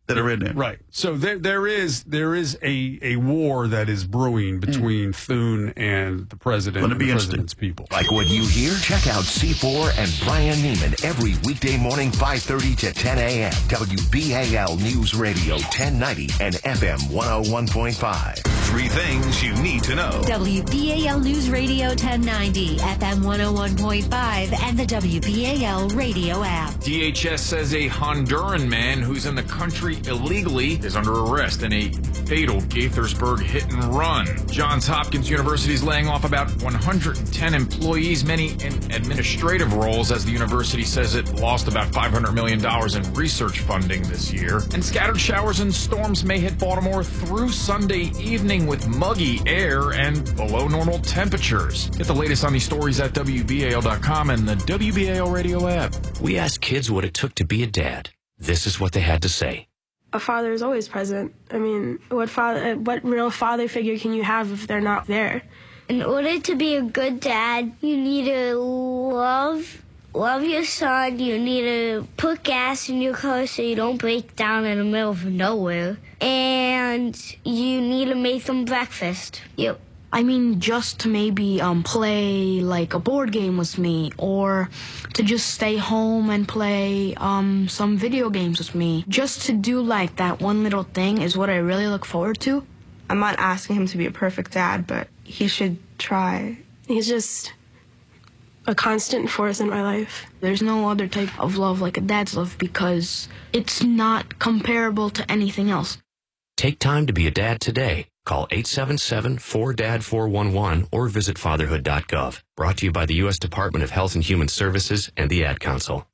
that are in there. Right. So there there is there is a, a war that is brewing between mm. Thune and the president and the be president's people. Like what you hear? Check out C four and Brian Neiman every weekday morning, five thirty to ten a.m. W B A L News Radio ten ninety and F M one oh one point five. Three things you need to know. W B A L News Radio ten ninety, F M one oh one point five, and the W B A L radio app. D H S says a Honduran man who's in the country illegally is under arrest in a fatal Gaithersburg hit and run. Johns Hopkins University is laying off about one hundred ten employees, many in administrative roles, as the university says it lost about five hundred million dollars in research funding this year. And scattered showers and storms may hit Baltimore through Sunday evening with muggy air and below normal temperatures. Get the latest on these stories at W B A L dot com and the W B A L radio app. We asked kids what it took to be a dad. This is what they had to say. A father is always present. I mean, what father, what real father figure can you have if they're not there? In order to be a good dad, you need to love, love your son. You need to put gas in your car so you don't break down in the middle of nowhere. And you need to make them breakfast. Yep. I mean, just to maybe um, play like a board game with me, or to just stay home and play um, some video games with me. Just to do like that one little thing is what I really look forward to. I'm not asking him to be a perfect dad, but he should try. He's just a constant force in my life. There's no other type of love like a dad's love because it's not comparable to anything else. Take time to be a dad today. Call eight seven seven, four D A D, four one one or visit fatherhood dot gov. Brought to you by the U S Department of Health and Human Services and the Ad Council.